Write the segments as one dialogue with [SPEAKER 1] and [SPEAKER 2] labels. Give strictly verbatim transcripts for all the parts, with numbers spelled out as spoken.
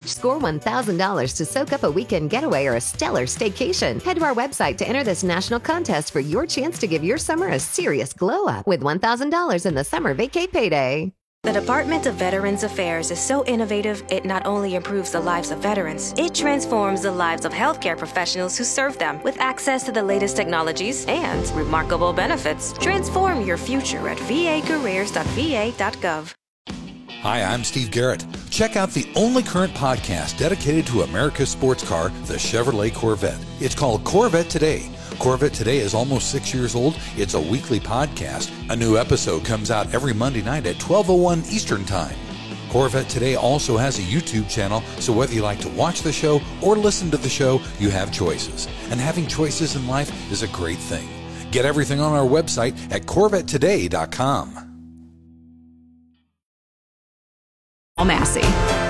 [SPEAKER 1] Score one thousand dollars to soak up a weekend getaway or a stellar staycation. Head to our website to enter this national contest for your chance to give your summer a serious glow up with one thousand dollars in the summer vacay payday.
[SPEAKER 2] The Department of Veterans Affairs is so innovative, it not only improves the lives of veterans, it transforms the lives of healthcare professionals who serve them with access to the latest technologies and remarkable benefits. Transform your future at v a careers dot v a dot gov.
[SPEAKER 3] Hi, I'm Steve Garrett. Check out the only current podcast dedicated to America's sports car, the Chevrolet Corvette. It's called Corvette Today. Corvette Today is almost six years old. It's a weekly podcast. A new episode comes out every Monday night at twelve oh one Eastern Time. Corvette Today also has a YouTube channel, so whether you like to watch the show or listen to the show, you have choices. And having choices in life is a great thing. Get everything on our website at corvette today dot com.
[SPEAKER 4] Massey.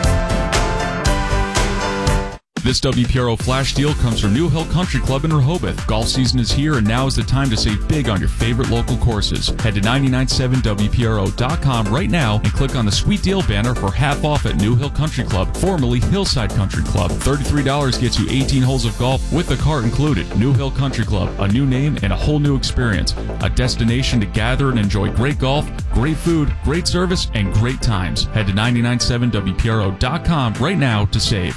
[SPEAKER 5] This W P R O flash deal comes from New Hill Country Club in Rehoboth. Golf season is here, and now is the time to save big on your favorite local courses. Head to nine nine seven W P R O dot com right now and click on the sweet deal banner for half off at New Hill Country Club, formerly Hillside Country Club. thirty-three dollars gets you eighteen holes of golf with the cart included. New Hill Country Club, a new name and a whole new experience. A destination to gather and enjoy great golf, great food, great service, and great times. Head to nine nine seven W P R O dot com right now to save.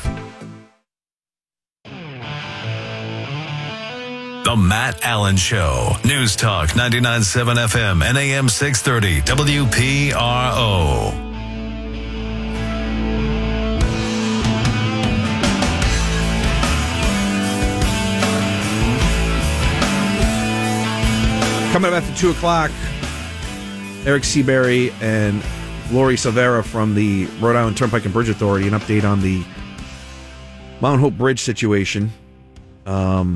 [SPEAKER 6] The Matt Allen Show. News Talk ninety-nine point seven F M and A M six thirty W P R O.
[SPEAKER 7] Coming up after two o'clock, Eric Seabury and Lori Silvera from the Rhode Island Turnpike and Bridge Authority, an update on the Mount Hope Bridge situation. Um...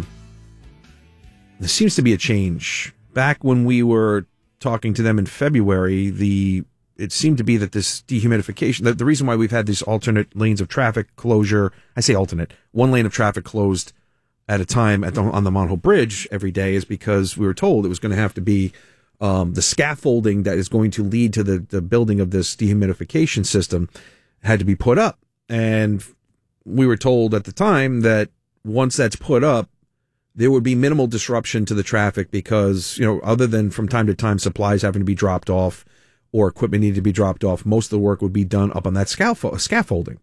[SPEAKER 7] There seems to be a change. Back when we were talking to them in February, the it seemed to be that this dehumidification, the, the reason why we've had these alternate lanes of traffic closure, I say alternate, one lane of traffic closed at a time at the, on the Mount Hope Bridge every day is because we were told it was going to have to be um, the scaffolding that is going to lead to the, the building of this dehumidification system had to be put up. And we were told at the time that once that's put up, there would be minimal disruption to the traffic because, you know, other than from time to time supplies having to be dropped off or equipment needed to be dropped off, most of the work would be done up on that scaffolding.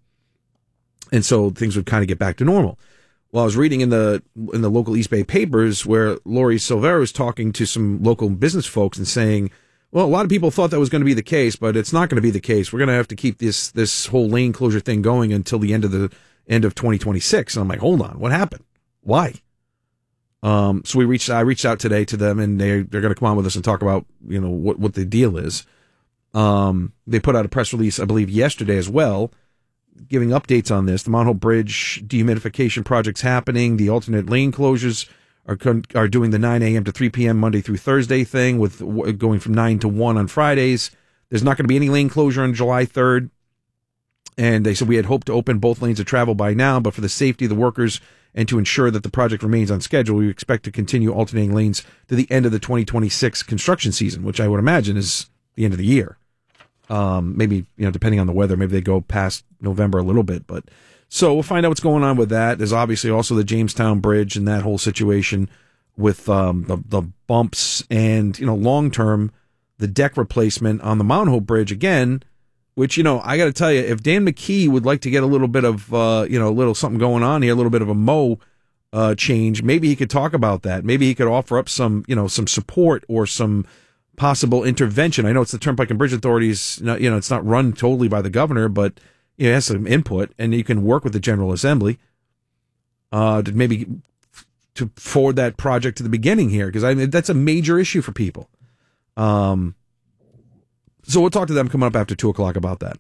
[SPEAKER 7] And so things would kind of get back to normal. Well, I was reading in the in the local East Bay papers where Lori Silvera was talking to some local business folks and saying, well, a lot of people thought that was going to be the case, but it's not going to be the case. We're going to have to keep this this whole lane closure thing going until the end of the end of twenty twenty-six. And I'm like, hold on, what happened? Why? Um, so we reached, I reached out today to them and they, they're going to come on with us and talk about, you know, what, what the deal is. Um, they put out a press release, I believe yesterday as well, giving updates on this. The Mount Hope Bridge dehumidification project's happening. The alternate lane closures are, are doing the nine a.m. to three p.m. Monday through Thursday thing with going from nine to one on Fridays. There's not going to be any lane closure on July third. And they said we had hoped to open both lanes of travel by now, but for the safety of the workers and to ensure that the project remains on schedule, we expect to continue alternating lanes to the end of the twenty twenty-six construction season, which I would imagine is the end of the year. Um, maybe, you know, depending on the weather, maybe they go past November a little bit. But so we'll find out what's going on with that. There's obviously also the Jamestown Bridge and that whole situation with um, the, the bumps and, you know, long term, the deck replacement on the Mount Hope Bridge again. Which, you know, I got to tell you, if Dan McKee would like to get a little bit of, uh, you know, a little something going on here, a little bit of a mo uh, change, maybe he could talk about that. Maybe he could offer up some, you know, some support or some possible intervention. I know it's the Turnpike and Bridge Authorities, you know, it's not run totally by the governor, but you know, it has some input, and you can work with the General Assembly uh, to maybe to forward that project to the beginning here, because I mean, that's a major issue for people. Um. So we'll talk to them coming up after two o'clock about that.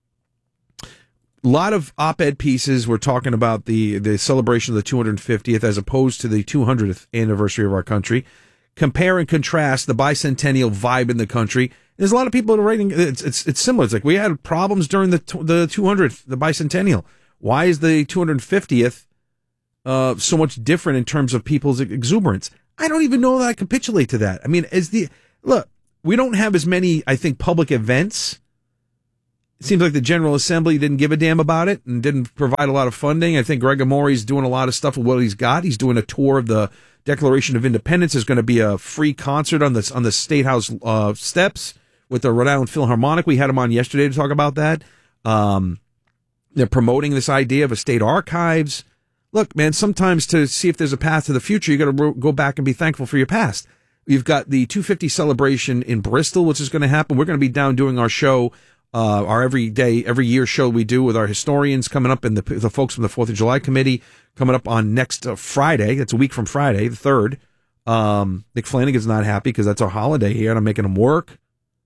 [SPEAKER 7] A lot of op-ed pieces. We're talking about the, the celebration of the two hundred fiftieth as opposed to the two hundredth anniversary of our country. Compare and contrast the bicentennial vibe in the country. There's a lot of people that are writing. It's, it's, it's similar. It's like we had problems during the, the two hundredth, the bicentennial. Why is the two hundred fiftieth uh, so much different in terms of people's exuberance? I don't even know that I capitulate to that. I mean, as the, look, we don't have as many, I think, public events It seems like the General Assembly didn't give a damn about it and didn't provide a lot of funding. I think Greg Amori's doing a lot of stuff with what he's got. He's doing a tour of the Declaration of Independence. There's going to be a free concert on the, on the State House uh, steps with the Rhode Island Philharmonic. We had him on yesterday to talk about that. Um, they're promoting this idea of a state archives. Look, man, sometimes to see if there's a path to the future, you got to go back and be thankful for your past. You've got the two fifty celebration in Bristol, which is going to happen. We're going to be down doing our show, uh, our every day, every year show we do with our historians coming up and the, the folks from the fourth of July committee coming up on next uh, Friday. That's a week from Friday, the third. Um, Nick Flanagan's not happy because that's our holiday here and I'm making him work.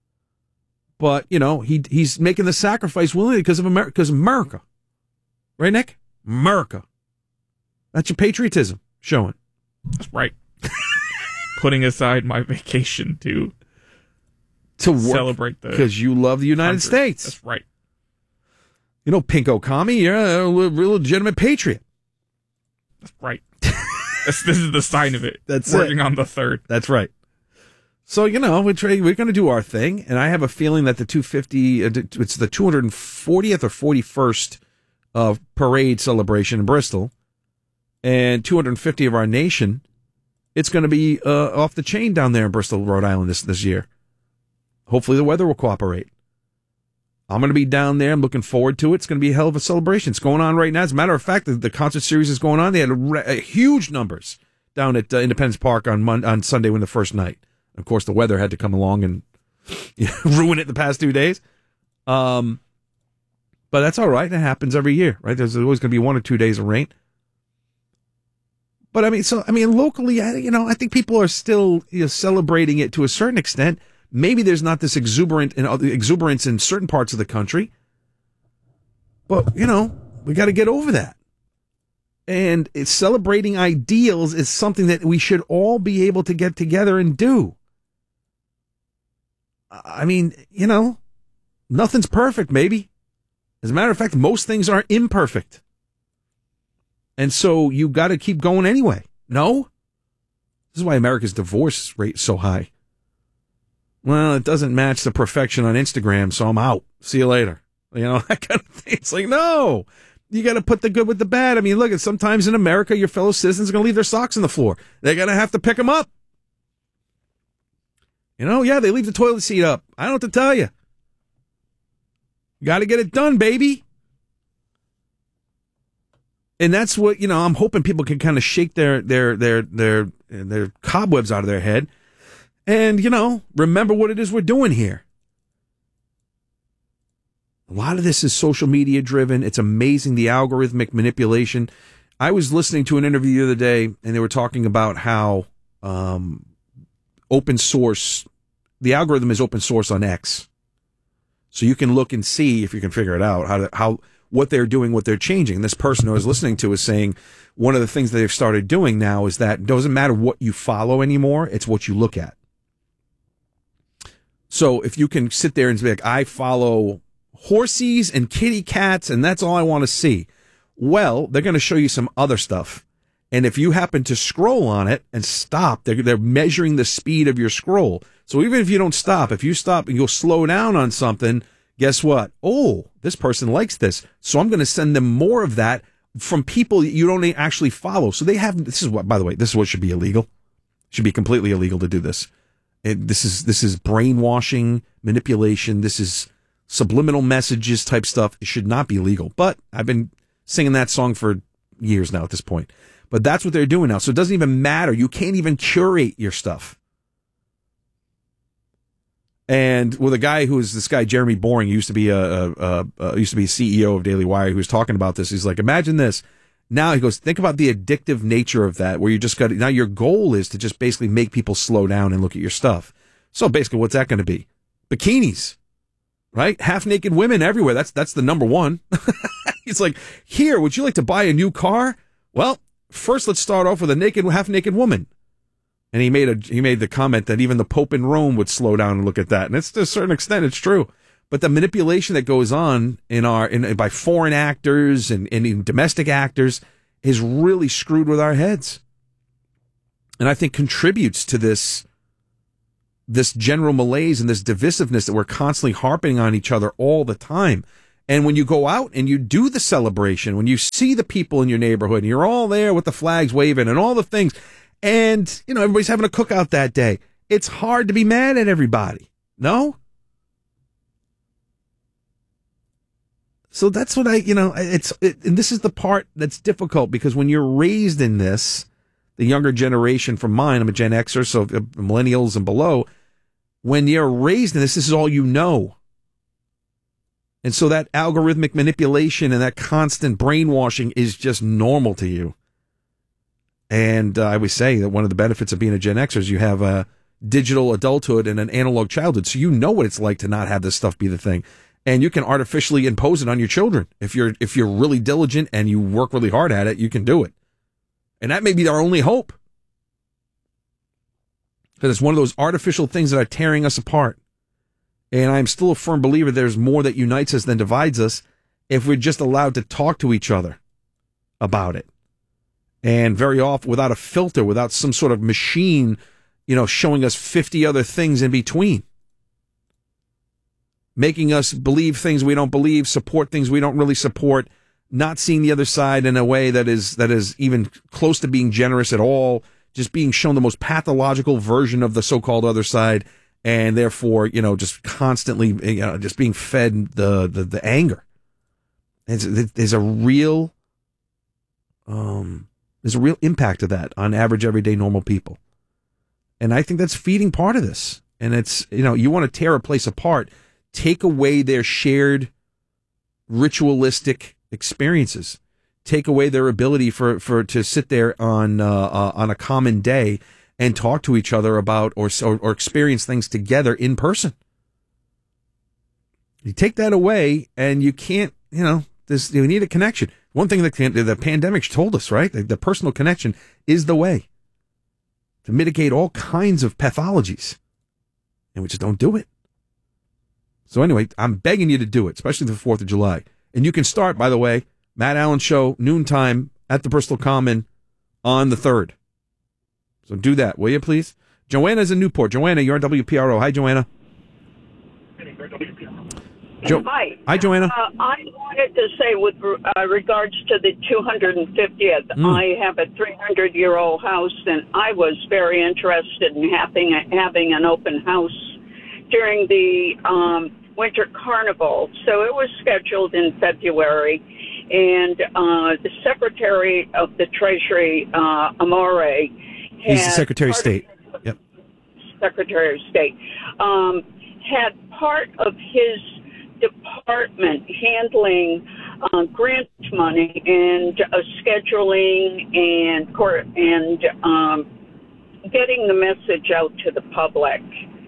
[SPEAKER 7] But, you know, he he's making the sacrifice willingly because of America, because of America. Right, Nick? America. That's your patriotism showing.
[SPEAKER 8] That's right. Putting aside my vacation to
[SPEAKER 7] to work,
[SPEAKER 8] celebrate the
[SPEAKER 7] because you love the United
[SPEAKER 8] country.
[SPEAKER 7] States.
[SPEAKER 8] That's right.
[SPEAKER 7] You know, Pinko Kami, you're a real legitimate patriot.
[SPEAKER 8] That's right. this, this is the sign of it.
[SPEAKER 7] That's
[SPEAKER 8] working
[SPEAKER 7] it.
[SPEAKER 8] on the third.
[SPEAKER 7] That's right. So, you know, we're, tra- we're going to do our thing, and I have a feeling that the two fifty, uh, it's the two hundred fortieth or forty-first uh, parade celebration in Bristol, and two hundred fifty of our nation. It's going to be uh, off the chain down there in Bristol, Rhode Island this, this year. Hopefully the weather will cooperate. I'm going to be down there. I'm looking forward to it. It's going to be a hell of a celebration. It's going on right now. As a matter of fact, the, the concert series is going on. They had a, a huge numbers down at uh, Independence Park on Mon- on Sunday when the first night. Of course, the weather had to come along and you know, ruin it the past two days. Um, but that's all right. It happens every year, right? There's always going to be one or two days of rain. But I mean, so I mean, locally, you know, I think people are still you know, celebrating it to a certain extent. Maybe there's not this exuberant and exuberance in certain parts of the country, but you know, we got to get over that. And it's celebrating ideals is something that we should all be able to get together and do. I mean, you know, nothing's perfect, maybe. As a matter of fact, most things are imperfect. And so you got to keep going anyway. No? This is why America's divorce rate is so high. Well, it doesn't match the perfection on Instagram, so I'm out. See you later. You know, that kind of thing. It's like, no. You got to put the good with the bad. I mean, look, sometimes in America, your fellow citizens are going to leave their socks on the floor. They're going to have to pick them up. You know, yeah, they leave the toilet seat up. I don't know what to tell you. You got to get it done, baby. And that's what, you know, I'm hoping people can kind of shake their, their, their, their, their cobwebs out of their head and, you know, remember what it is we're doing here. A lot of this is social media driven. It's amazing, the algorithmic manipulation. I was listening to an interview the other day and they were talking about how, um, open source, the algorithm is open source on X. So you can look and see if you can figure it out, how to, how, what they're doing, what they're changing. And this person I was listening to is saying one of the things that they've started doing now is that it doesn't matter what you follow anymore, it's what you look at. So if you can sit there and be like, I follow horsies and kitty cats and that's all I want to see. Well, they're going to show you some other stuff. And if you happen to scroll on it and stop, they're, they're measuring the speed of your scroll. So even if you don't stop, if you stop and you'll slow down on something, guess what? Oh, this person likes this. So I'm going to send them more of that from people that you don't actually follow. So they have, this is what, by the way, this is what should be illegal. It should be completely illegal to do this. It, this is, this is brainwashing, manipulation. This is subliminal messages type stuff. It should not be legal. But I've been singing that song for years now at this point. But that's what they're doing now. So it doesn't even matter. You can't even curate your stuff. And with a guy who is this guy, Jeremy Boring, used to be a, a, a, a used to be C E O of Daily Wire, who was talking about this. He's like, imagine this. Now he goes, think about the addictive nature of that, where you just got to, now your goal is to just basically make people slow down and look at your stuff. So basically, what's that going to be? Bikinis, right? Half naked women everywhere. That's, that's the number one. It's like, here, would you like to buy a new car? Well, first let's start off with a naked, half naked woman. And he made a he made the comment that even the Pope in Rome would slow down and look at that, and it's to a certain extent it's true. But the manipulation that goes on in our in by foreign actors and, and in domestic actors is really screwed with our heads, and I think contributes to this this general malaise and this divisiveness that we're constantly harping on each other all the time. And when you go out and you do the celebration, when you see the people in your neighborhood, and you're all there with the flags waving and all the things, and, you know, everybody's having a cookout that day, it's hard to be mad at everybody. No? So that's what I, you know, it's, it, and this is the part that's difficult, because when you're raised in this, the younger generation from mine, I'm a Gen Xer, so millennials and below, when you're raised in this, this is all you know. And so that algorithmic manipulation and that constant brainwashing is just normal to you. And uh, I always say that one of the benefits of being a Gen Xer is you have a digital adulthood and an analog childhood. So you know what it's like to not have this stuff be the thing. And you can artificially impose it on your children. If you're if you're really diligent and you work really hard at it, you can do it. And that may be our only hope. Because it's one of those artificial things that are tearing us apart. And I'm still a firm believer there's more that unites us than divides us if we're just allowed to talk to each other about it. And very often without a filter, without some sort of machine, you know, showing us fifty other things in between. Making us believe things we don't believe, support things we don't really support, not seeing the other side in a way that is that is even close to being generous at all, just being shown the most pathological version of the so-called other side. And therefore, you know, just constantly, you know, just being fed the the, the anger. It's, there's a real, um, there's a real impact of that on average, everyday, normal people, and I think that's feeding part of this. And it's, you know, you want to tear a place apart, take away their shared ritualistic experiences, take away their ability for for to sit there on uh, uh, on a common day and talk to each other about or, or or experience things together in person. You take that away, and you can't, you know, this, you need a connection. One thing that the pandemic told us, right? The, the personal connection is the way to mitigate all kinds of pathologies, and we just don't do it. So anyway, I'm begging you to do it, especially the fourth of July. And you can start, by the way, Matt Allen Show, noontime at the Bristol Common on the third. So do that, will you, please? Joanna's in Newport. Joanna, you're on W P R O. Hi, Joanna. Jo-
[SPEAKER 9] Hi.
[SPEAKER 7] Hi, Joanna.
[SPEAKER 9] Uh, I wanted to say, with uh, regards to the two hundred fiftieth, mm. I have a three hundred year old house, and I was very interested in having a, having an open house during the um, Winter Carnival. So it was scheduled in February, and uh, the Secretary of the Treasury, uh, Amore,
[SPEAKER 7] he's the Secretary of State. Yep.
[SPEAKER 9] Secretary of State um, had part of his department handling uh, grant money and uh, scheduling and court and um, getting the message out to the public.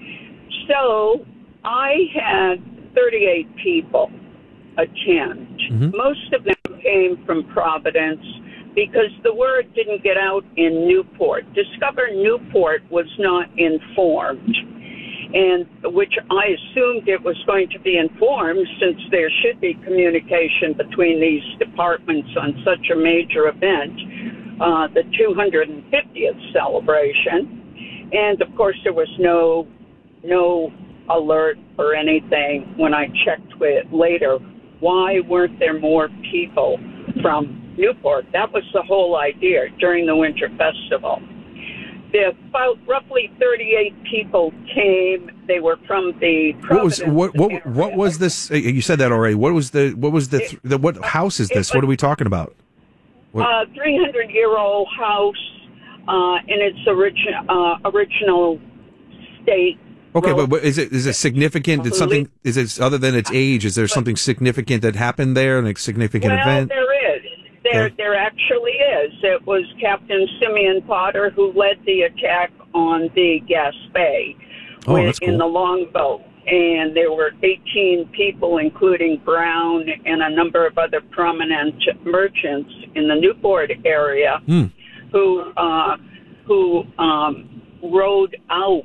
[SPEAKER 9] So I had thirty-eight people attend. Mm-hmm. Most of them came from Providence because the word didn't get out in Newport. Discover Newport was not informed, and which I assumed it was going to be informed, since there should be communication between these departments on such a major event, uh, the two hundred fiftieth celebration. And of course, there was no no alert or anything when I checked with later. Why weren't there more people from Newport? That was the whole idea during the Winter Festival. The, about roughly thirty-eight people came. They were from the Providence
[SPEAKER 7] What was what what, area. What was this? You said that already. What was the what was the, the what house is this? Was, what are we talking about? What?
[SPEAKER 9] A three hundred year old house uh, in its origin, uh, original state.
[SPEAKER 7] Okay, but, but is it is it significant? Did something is it other than its age? Is there something significant that happened there? An significant
[SPEAKER 9] well,
[SPEAKER 7] event?
[SPEAKER 9] there is. There, okay. there actually is. It was Captain Simeon Potter who led the attack on the Gaspé
[SPEAKER 7] oh,
[SPEAKER 9] with,
[SPEAKER 7] that's cool.
[SPEAKER 9] in the longboat, and there were eighteen people, including Brown and a number of other prominent merchants in the Newport area, mm. who uh, who um, rode out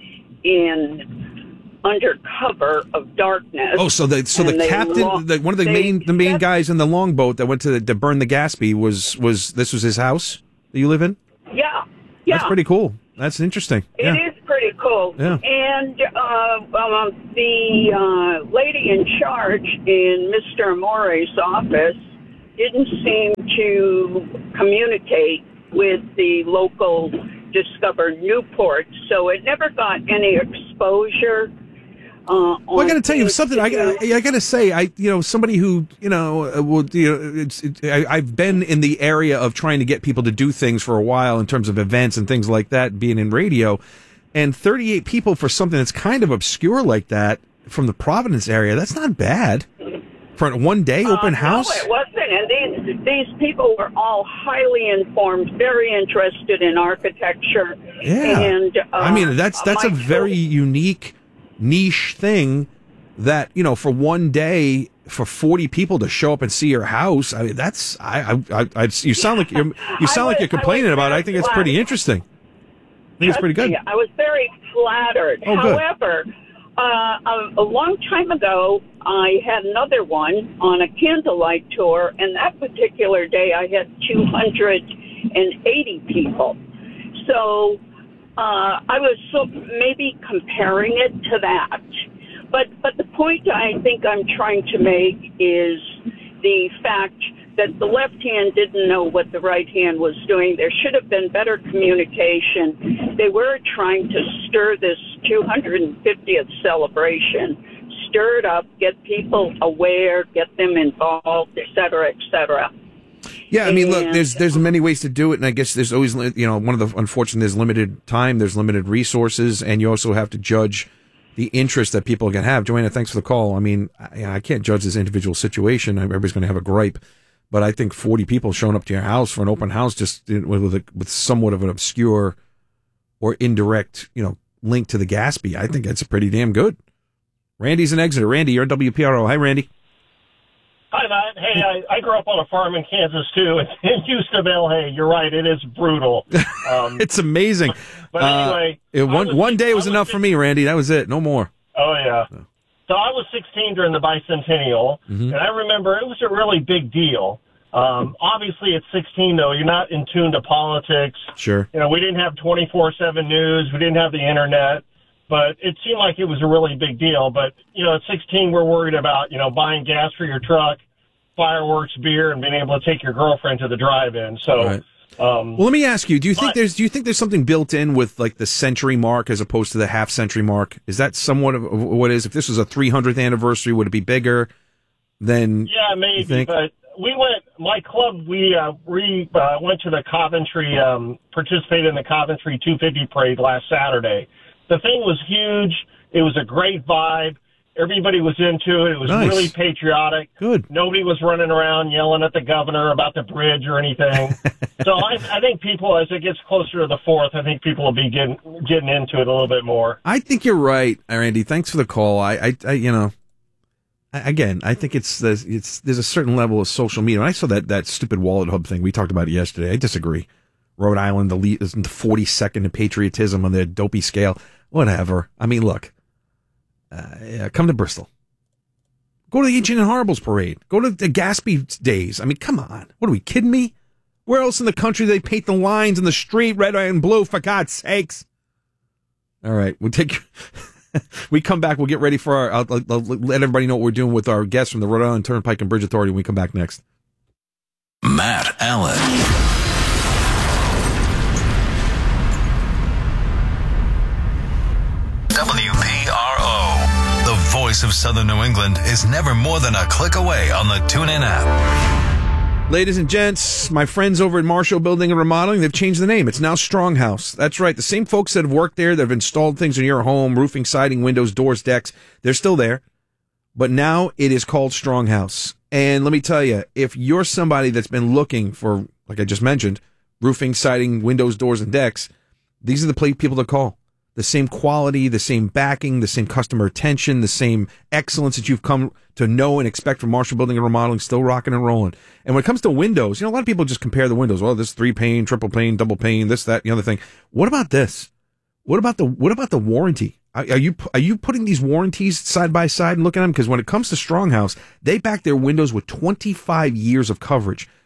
[SPEAKER 9] in under cover of darkness.
[SPEAKER 7] Oh, so the so the captain, lo- the, one of the they, main the main yes. guys in the longboat that went to, to burn the Gaspé was was this was his house that you live in?
[SPEAKER 9] Yeah, yeah.
[SPEAKER 7] That's pretty cool. That's interesting.
[SPEAKER 9] It
[SPEAKER 7] yeah.
[SPEAKER 9] is pretty pretty cool.
[SPEAKER 7] Yeah.
[SPEAKER 9] And uh, um, the uh, lady in charge in Mister Amore's office didn't seem to communicate with the local Discover Newport, so it never got any exposure. Uh,
[SPEAKER 7] well, I got to tell you something. I, I, I got to say, I you know somebody who you know uh, will you know it's it, I, I've been in the area of trying to get people to do things for a while in terms of events and things like that, being in radio, and thirty-eight people for something that's kind of obscure like that from the Providence area. That's not bad for a one day open
[SPEAKER 9] uh,
[SPEAKER 7] house.
[SPEAKER 9] No, it wasn't. And these these people were all highly informed, very interested in architecture.
[SPEAKER 7] Yeah,
[SPEAKER 9] and uh,
[SPEAKER 7] I mean that's that's a very unique niche thing that, you know, for one day for forty people to show up and see your house. I mean, that's I I, I, I you sound like you're you sound like you're complaining about it. I think it's pretty interesting. I think it's pretty good.
[SPEAKER 9] I was very flattered.
[SPEAKER 7] Oh, good.
[SPEAKER 9] However, uh, a, a long time ago, I had another one on a candlelight tour, and that particular day I had two hundred eighty people. So uh, I was so maybe comparing it to that. But but the point I think I'm trying to make is the fact that the left hand didn't know what the right hand was doing. There should have been better communication. They were trying to stir this two hundred fiftieth celebration, stir it up, get people aware, get them involved, et cetera, et cetera.
[SPEAKER 7] Yeah, I mean, look, there's there's many ways to do it, and I guess there's always, you know, one of the unfortunate, there's limited time, there's limited resources, and you also have to judge the interest that people can have. Joanna, thanks for the call. I mean, I, I can't judge this individual situation. Everybody's going to have a gripe, but I think forty people showing up to your house for an open house just with with, a, with somewhat of an obscure or indirect, you know, link to the Gaspee, I think that's pretty damn good. Randy's in Exeter. Randy, you're at W P R O. Hi, Randy.
[SPEAKER 10] Hi, Matt. Hey, I, I grew up on a farm in Kansas, too. It's in Houstonville. Hey, you're right. It is brutal. Um,
[SPEAKER 7] it's amazing.
[SPEAKER 10] But anyway.
[SPEAKER 7] Uh, it, one
[SPEAKER 10] was,
[SPEAKER 7] one day was, was enough
[SPEAKER 10] sixteen,
[SPEAKER 7] for me, Randy. That was it. No more.
[SPEAKER 10] Oh, yeah. So I was sixteen during the bicentennial, mm-hmm. and I remember it was a really big deal. Um, obviously, at sixteen, though, you're not in tune to politics.
[SPEAKER 7] Sure.
[SPEAKER 10] You know, we didn't have twenty-four seven news. We didn't have the Internet. But it seemed like it was a really big deal. But, you know, at sixteen, we're worried about, you know, buying gas for your truck, fireworks, beer, and being able to take your girlfriend to the drive-in. So,
[SPEAKER 7] right.
[SPEAKER 10] um,
[SPEAKER 7] well, let me ask you: Do you think
[SPEAKER 10] but,
[SPEAKER 7] there's do you think there's something built in with like the century mark as opposed to the half century mark? Is that somewhat of what it is? If this was a three hundredth anniversary, would it be bigger than?
[SPEAKER 10] Yeah, maybe. But we went. My club. We uh, we uh, went to the Coventry. Um, participated in the Coventry two fifty parade last Saturday. The thing was huge. It was a great vibe. Everybody was into it. It was
[SPEAKER 7] nice.
[SPEAKER 10] Really patriotic.
[SPEAKER 7] Good.
[SPEAKER 10] Nobody was running around yelling at the governor about the bridge or anything. So I, I think people, as it gets closer to the fourth, I think people will be getting getting into it a little bit more.
[SPEAKER 7] I think you're right, Randy. Thanks for the call. I, I, I you know, I, again, I think it's the it's there's a certain level of social media. When I saw that that stupid Wallet Hub thing, we talked about it yesterday. I disagree. Rhode Island, the lead, the forty-second in patriotism on their dopey scale. Whatever. I mean, look. Uh, yeah, come to Bristol. Go to the Ancient and Horribles parade. Go to the Gaspee days. I mean, come on. What are we kidding me? Where else in the country do they paint the lines in the street red, white, and blue? For God's sakes! All right, we'll take. We come back. We'll get ready for our. I'll, I'll, I'll let everybody know what we're doing with our guests from the Rhode Island Turnpike and Bridge Authority when we come back next.
[SPEAKER 6] Matt Allen. W P R O, the voice of Southern New England, is never more than a click away on the TuneIn app.
[SPEAKER 7] Ladies and gents, my friends over at Marshall Building and Remodeling, they've changed the name. It's now Strong House. That's right. The same folks that have worked there, that have installed things in your home, roofing, siding, windows, doors, decks, they're still there. But now it is called Strong House. And let me tell you, if you're somebody that's been looking for, like I just mentioned, roofing, siding, windows, doors, and decks, these are the people to call. The same quality, the same backing, the same customer attention, the same excellence that you've come to know and expect from Marshall Building and Remodeling, still rocking and rolling. And when it comes to windows, you know, a lot of people just compare the windows. Well, this three pane, triple pane, double pane, this, that, the other thing. What about this? What about the what about the warranty? Are, are you are you putting these warranties side by side and looking at them? Because when it comes to Strong House, they back their windows with twenty-five years of coverage.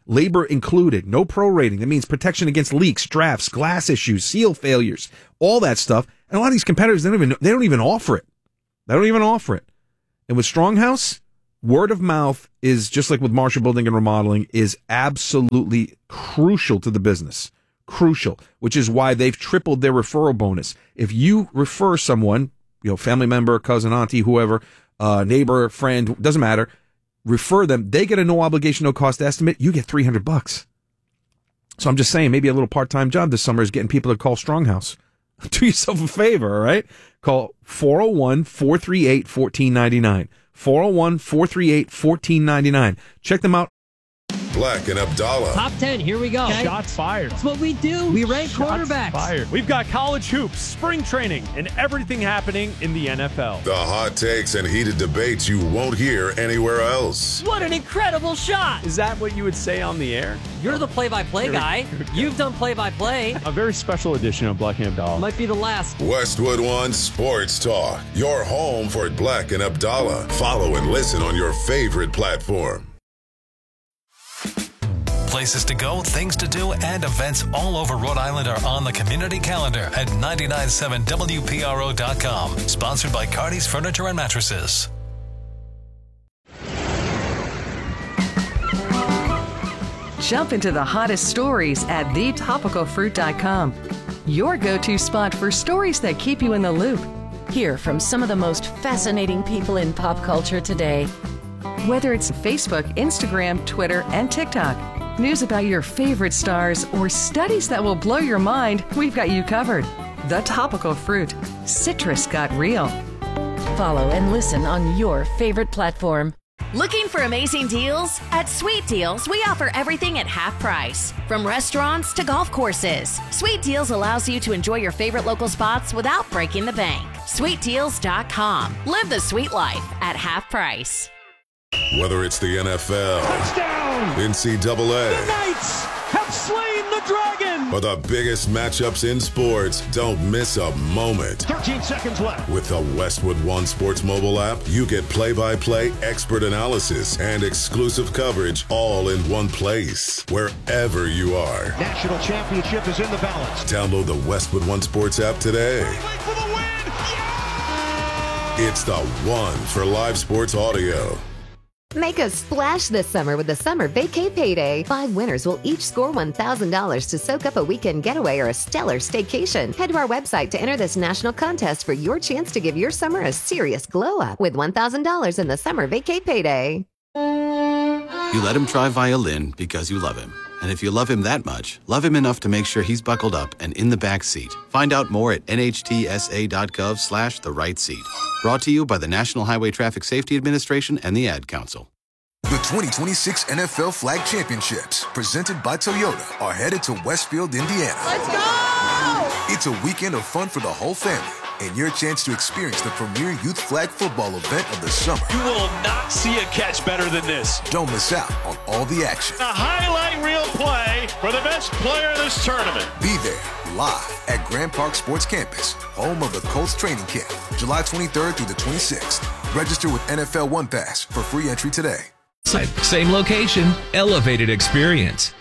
[SPEAKER 7] labor included, no prorating. That means protection against leaks, drafts, glass issues, seal failures, all that stuff. And a lot of these competitors, they don't even, they don't even offer it. They don't even offer it. And with Stronghouse, word of mouth is, just like with Marshall Building and Remodeling, is absolutely crucial to the business. Crucial, which is why they've tripled their referral bonus. If you refer someone, you know, family member, cousin, auntie, whoever, uh, neighbor, friend, doesn't matter, refer them, they get a no obligation, no cost estimate, you get three hundred bucks. So I'm just saying, maybe a little part-time job this summer is getting people to call Stronghouse. Do yourself a favor, all right? Call four oh one, four three eight, one four nine nine. four oh one, four three eight, one four nine nine. Check them out.
[SPEAKER 11] Black and Abdallah.
[SPEAKER 12] Top ten, here we go.
[SPEAKER 13] Okay. Shots fired.
[SPEAKER 12] That's what we do. We rank
[SPEAKER 13] Shots
[SPEAKER 12] quarterbacks.
[SPEAKER 13] Fired. We've got college hoops, spring training, and everything happening in the N F L.
[SPEAKER 11] The hot takes and heated debates you won't hear anywhere else.
[SPEAKER 12] What an incredible shot.
[SPEAKER 13] Is that what you would say on the air?
[SPEAKER 12] You're the play-by-play guy. You've done play-by-play.
[SPEAKER 13] A very special edition of Black and Abdallah.
[SPEAKER 12] Might be the last.
[SPEAKER 11] Westwood One Sports Talk. Your home for Black and Abdallah. Follow and listen on your favorite platform.
[SPEAKER 6] Places to go, things to do, and events all over Rhode Island are on the community calendar at nine nine seven W P R O dot com. Sponsored by Cardi's Furniture and Mattresses.
[SPEAKER 14] Jump into the hottest stories at the topical fruit dot com. Your go-to spot for stories that keep you in the loop. Hear from some of the most fascinating people in pop culture today. Whether it's Facebook, Instagram, Twitter, and TikTok, news about your favorite stars, or studies that will blow your mind, we've got you covered. The Topical Fruit. Citrus got real.
[SPEAKER 15] Follow and listen on your favorite platform.
[SPEAKER 16] Looking for amazing deals? At Sweet Deals, we offer everything at half price. From restaurants to golf courses, Sweet Deals allows you to enjoy your favorite local spots without breaking the bank. sweet deals dot com. Live the sweet life at half price.
[SPEAKER 11] Whether it's the N F L,
[SPEAKER 13] touchdown,
[SPEAKER 11] N C double A,
[SPEAKER 13] the Knights have slain the dragon,
[SPEAKER 11] or the biggest matchups in sports, don't miss a moment.
[SPEAKER 13] thirteen seconds left.
[SPEAKER 11] With the Westwood One Sports mobile app, you get play-by-play, expert analysis, and exclusive coverage all in one place, wherever you are.
[SPEAKER 13] National championship is in the balance.
[SPEAKER 11] Download the Westwood One Sports app today.
[SPEAKER 13] Wait for the win! Yeah!
[SPEAKER 11] It's the one for live sports audio.
[SPEAKER 1] Make a splash this summer with the Summer Vacay Payday. Five winners will each score one thousand dollars to soak up a weekend getaway or a stellar staycation. Head to our website to enter this national contest for your chance to give your summer a serious glow up with one thousand dollars in the Summer Vacay Payday.
[SPEAKER 17] You let him try violin because you love him. And if you love him that much, love him enough to make sure he's buckled up and in the back seat. Find out more at N H T S A dot gov slash the right seat. Brought to you by the National Highway Traffic Safety Administration and the Ad Council.
[SPEAKER 18] The twenty twenty-six N F L Flag Championships, presented by Toyota, are headed to Westfield, Indiana.
[SPEAKER 19] Let's go!
[SPEAKER 18] It's a weekend of fun for the whole family, and your chance to experience the premier youth flag football event of the summer.
[SPEAKER 20] You will not see a catch better than this.
[SPEAKER 18] Don't miss out on all the action.
[SPEAKER 20] A highlight reel play for the best player in this tournament.
[SPEAKER 18] Be there, live at Grand Park Sports Campus, home of the Colts training camp, July twenty-third through the twenty-sixth. Register with N F L One Pass for free entry today.
[SPEAKER 21] Same location, elevated experience.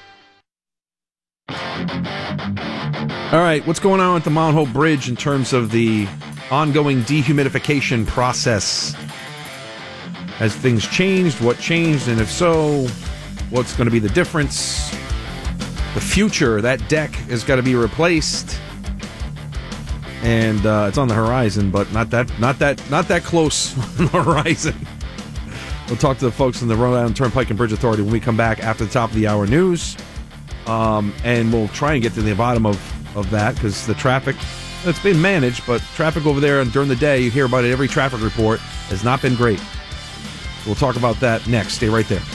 [SPEAKER 7] All right, what's going on with the Mount Hope Bridge in terms of the ongoing dehumidification process? Has things changed? What changed? And if so, what's going to be the difference? The future, that deck has got to be replaced. And uh, it's on the horizon, but not that not that, not that close on the horizon. We'll talk to the folks in the Rhode Island Turnpike and Bridge Authority when we come back after the top of the hour news. Um, and we'll try and get to the bottom of, of that because the traffic, it's been managed, but traffic over there and during the day, you hear about it, every traffic report has not been great. We'll talk about that next. Stay right there.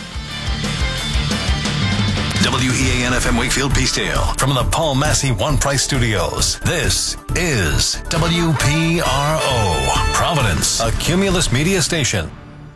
[SPEAKER 6] W E A N F M Wakefield Peacedale from the Paul Massey One Price Studios. This is W P R O, Providence, a Cumulus media station.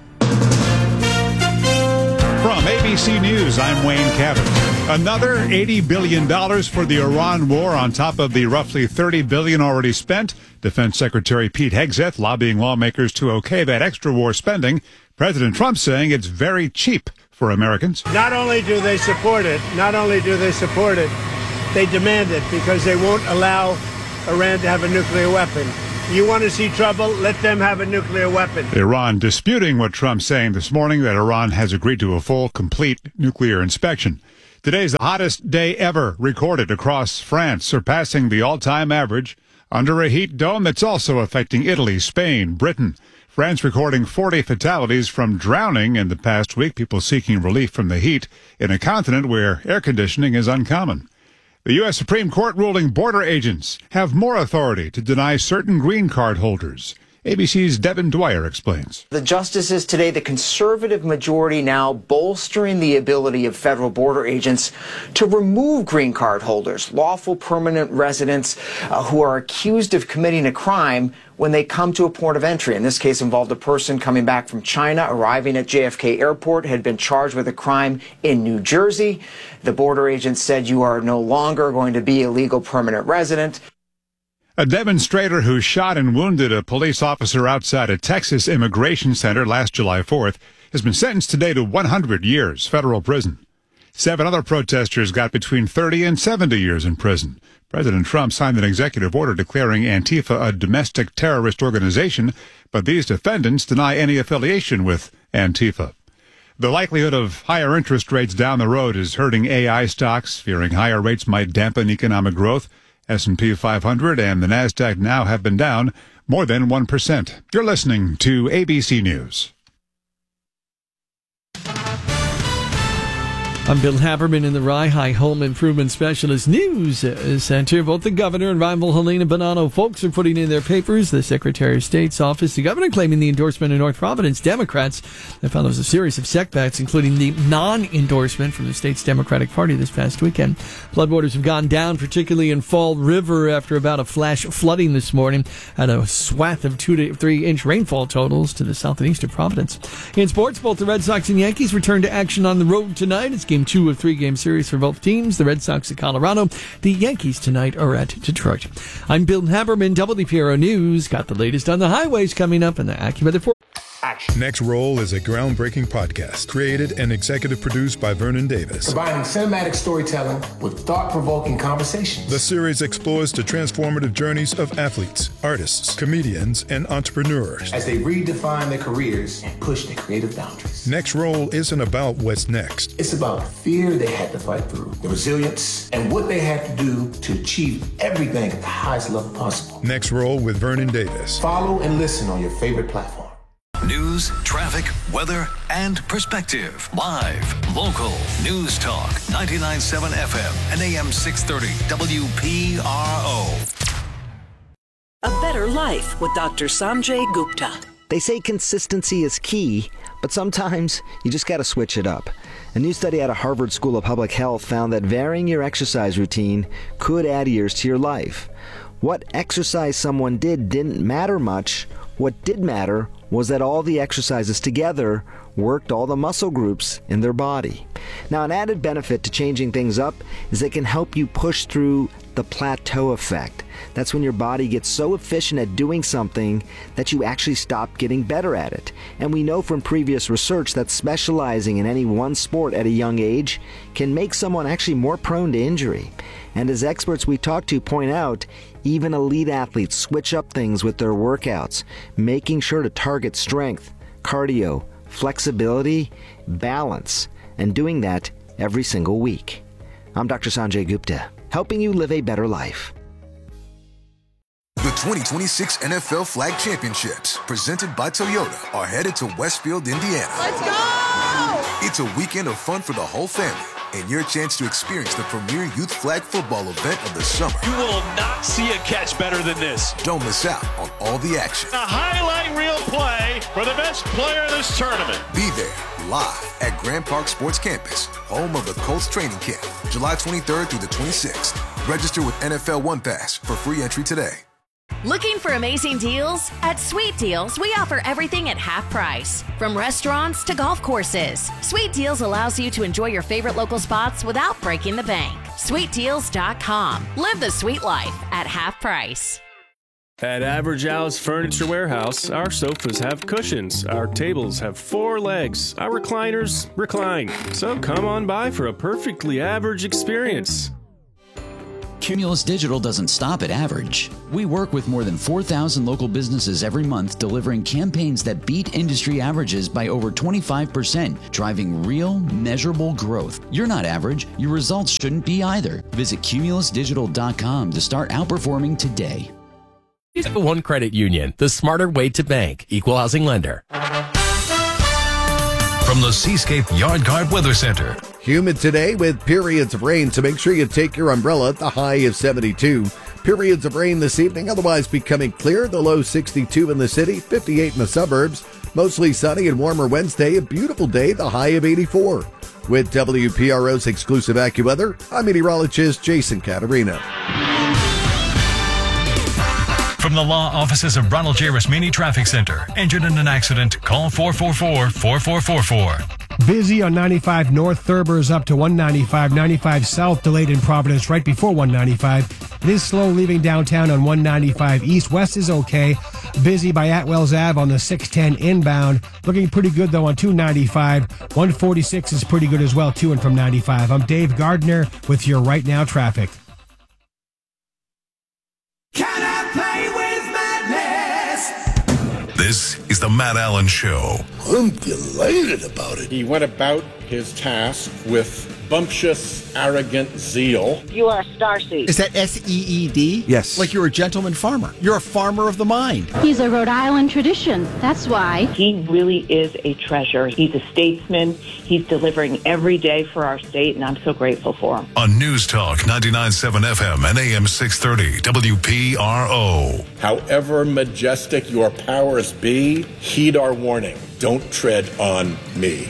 [SPEAKER 22] From A B C News, I'm Wayne Cabot. Another eighty billion dollars for the Iran war on top of the roughly thirty billion dollars already spent. Defense Secretary Pete Hegseth lobbying lawmakers to okay that extra war spending. President Trump saying it's very cheap. for Americans.
[SPEAKER 2] Not only do they support it, not only do they support it, they demand it because they won't allow Iran to have a nuclear weapon. You want to see trouble? Let them have a nuclear weapon.
[SPEAKER 22] Iran disputing what Trump's saying this morning, that Iran has agreed to a full, complete nuclear inspection. Today's the hottest day ever recorded across France, surpassing the all-time average under a heat dome that's also affecting Italy, Spain, Britain. France recording forty fatalities from drowning in the past week, people seeking relief from the heat in a continent where air conditioning is uncommon. The U S Supreme Court ruling border agents have more authority to deny certain green card holders. A B C's Devin Dwyer explains.
[SPEAKER 19] The justices today, the conservative majority now bolstering the ability of federal border agents to remove green card holders, lawful permanent residents uh, who are accused of committing a crime when they come to a port of entry. In this case, involved a person coming back from China, arriving at J F K Airport, had been charged with a crime in New Jersey. The border agent said, you are no longer going to be a legal permanent resident.
[SPEAKER 22] A demonstrator who shot and wounded a police officer outside a Texas immigration center last July fourth has been sentenced today to one hundred years federal prison. Seven other protesters got between thirty and seventy years in prison. President Trump signed an executive order declaring Antifa a domestic terrorist organization, but these defendants deny any affiliation with Antifa. The likelihood of higher interest rates down the road is hurting A I stocks, fearing higher rates might dampen economic growth. S and P five hundred and the NASDAQ now have been down more than one percent. You're listening to A B C News.
[SPEAKER 23] I'm Bill Haberman in the Rye High Home Improvement Specialist News Center. Both the governor and rival Helena Bonanno folks are putting in their papers. The Secretary of State's office, the governor claiming the endorsement of North Providence Democrats. They found there was a series of setbacks, including the non-endorsement from the state's Democratic Party this past weekend. Floodwaters have gone down, particularly in Fall River, after about a flash flooding this morning, at a swath of two to three inch rainfall totals to the south and east of Providence. In sports, both the Red Sox and Yankees return to action on the road tonight. It's game two of three-game series for both teams. The Red Sox at Colorado. The Yankees tonight are at Detroit. I'm Bill Haberman, W P R O News. Got the latest on the highways coming up and the AccuWeather for
[SPEAKER 24] Action. Next Roll is a groundbreaking podcast created and executive produced by Vernon Davis.
[SPEAKER 25] Combining cinematic storytelling with thought-provoking conversations.
[SPEAKER 24] The series explores the transformative journeys of athletes, artists, comedians, and entrepreneurs
[SPEAKER 25] as they redefine their careers and push their creative boundaries.
[SPEAKER 24] Next Roll isn't about what's next.
[SPEAKER 25] It's about the fear they had to fight through, the resilience, and what they had to do to achieve everything at the highest level possible.
[SPEAKER 24] Next Roll with Vernon Davis.
[SPEAKER 25] Follow and listen on your favorite platform.
[SPEAKER 6] News, traffic, weather, and perspective. Live, local, News Talk, ninety-nine point seven F M and A M six thirty W P R O.
[SPEAKER 26] A Better Life with Doctor Sanjay Gupta.
[SPEAKER 27] They say consistency is key, but sometimes you just got to switch it up. A new study out of Harvard School of Public Health found that varying your exercise routine could add years to your life. What exercise someone did didn't matter much. What did matter was that all the exercises together worked all the muscle groups in their body. Now, an added benefit to changing things up is they can help you push through the plateau effect. That's when your body gets so efficient at doing something that you actually stop getting better at it. And we know from previous research that specializing in any one sport at a young age can make someone actually more prone to injury. And as experts we talk to point out, even elite athletes switch up things with their workouts, making sure to target strength, cardio, flexibility, balance, and doing that every single week. I'm Doctor Sanjay Gupta, helping you live a better life.
[SPEAKER 18] The twenty twenty-six N F L Flag Championships, presented by Toyota, are headed to Westfield, Indiana.
[SPEAKER 28] Let's go!
[SPEAKER 18] It's a weekend of fun for the whole family, and your chance to experience the premier youth flag football event of the summer.
[SPEAKER 20] You will not see a catch better than this.
[SPEAKER 18] Don't miss out on all the action.
[SPEAKER 20] A highlight reel play for the best player in this tournament.
[SPEAKER 18] Be there live at Grand Park Sports Campus, home of the Colts training camp, July twenty-third through the twenty-sixth. Register with N F L One Pass for free entry today.
[SPEAKER 16] Looking for amazing deals? At Sweet Deals, we offer everything at half price. From restaurants to golf courses, Sweet Deals allows you to enjoy your favorite local spots without breaking the bank. sweet deals dot com. Live the sweet life at half price.
[SPEAKER 3] At Average Al's Furniture Warehouse, our sofas have cushions, our tables have four legs, our recliners recline. So come on by for a perfectly average experience.
[SPEAKER 4] Cumulus Digital doesn't stop at average. We work with more than four thousand local businesses every month, delivering campaigns that beat industry averages by over twenty-five percent, driving real, measurable growth. You're not average. Your results shouldn't be either. Visit cumulus digital dot com to start outperforming today.
[SPEAKER 5] One Credit Union, the smarter way to bank. Equal housing lender.
[SPEAKER 6] From the Seascape Yard Guard Weather Center.
[SPEAKER 8] Humid today with periods of rain, so make sure you take your umbrella at the high of seventy-two. Periods of rain this evening, otherwise becoming clear. The low sixty-two in the city, fifty-eight in the suburbs. Mostly sunny and warmer Wednesday, a beautiful day, the high of eighty-four. With W P R O's exclusive AccuWeather, I'm meteorologist Jason Caterina.
[SPEAKER 6] From the law offices of Ronald J. Rasmini Traffic Center. Injured in an accident? Call four four four, four four four four.
[SPEAKER 9] Busy on ninety-five North. Thurber's up to one ninety-five. ninety-five South delayed in Providence right before one ninety-five. It is slow leaving downtown on one ninety-five East. West is okay. Busy by Atwells Ave on the six ten inbound. Looking pretty good, though, on two ninety-five. one forty-six is pretty good as well, to and from ninety-five. I'm Dave Gardner with your Right Now traffic.
[SPEAKER 6] This is the Matt Allen Show.
[SPEAKER 10] I'm delighted about it. He went about his task with bumptious, arrogant zeal.
[SPEAKER 12] You are a starseed.
[SPEAKER 28] Is that S E E D?
[SPEAKER 7] Yes.
[SPEAKER 28] Like you're a gentleman farmer. You're a farmer of the mind.
[SPEAKER 29] He's a Rhode Island tradition. That's why.
[SPEAKER 12] He really is a treasure. He's a statesman. He's delivering every day for our state, and I'm so grateful for him.
[SPEAKER 6] On News Talk ninety-nine point seven F M and A M six thirty W P R O.
[SPEAKER 10] However majestic your powers be, heed our warning. Don't tread on me.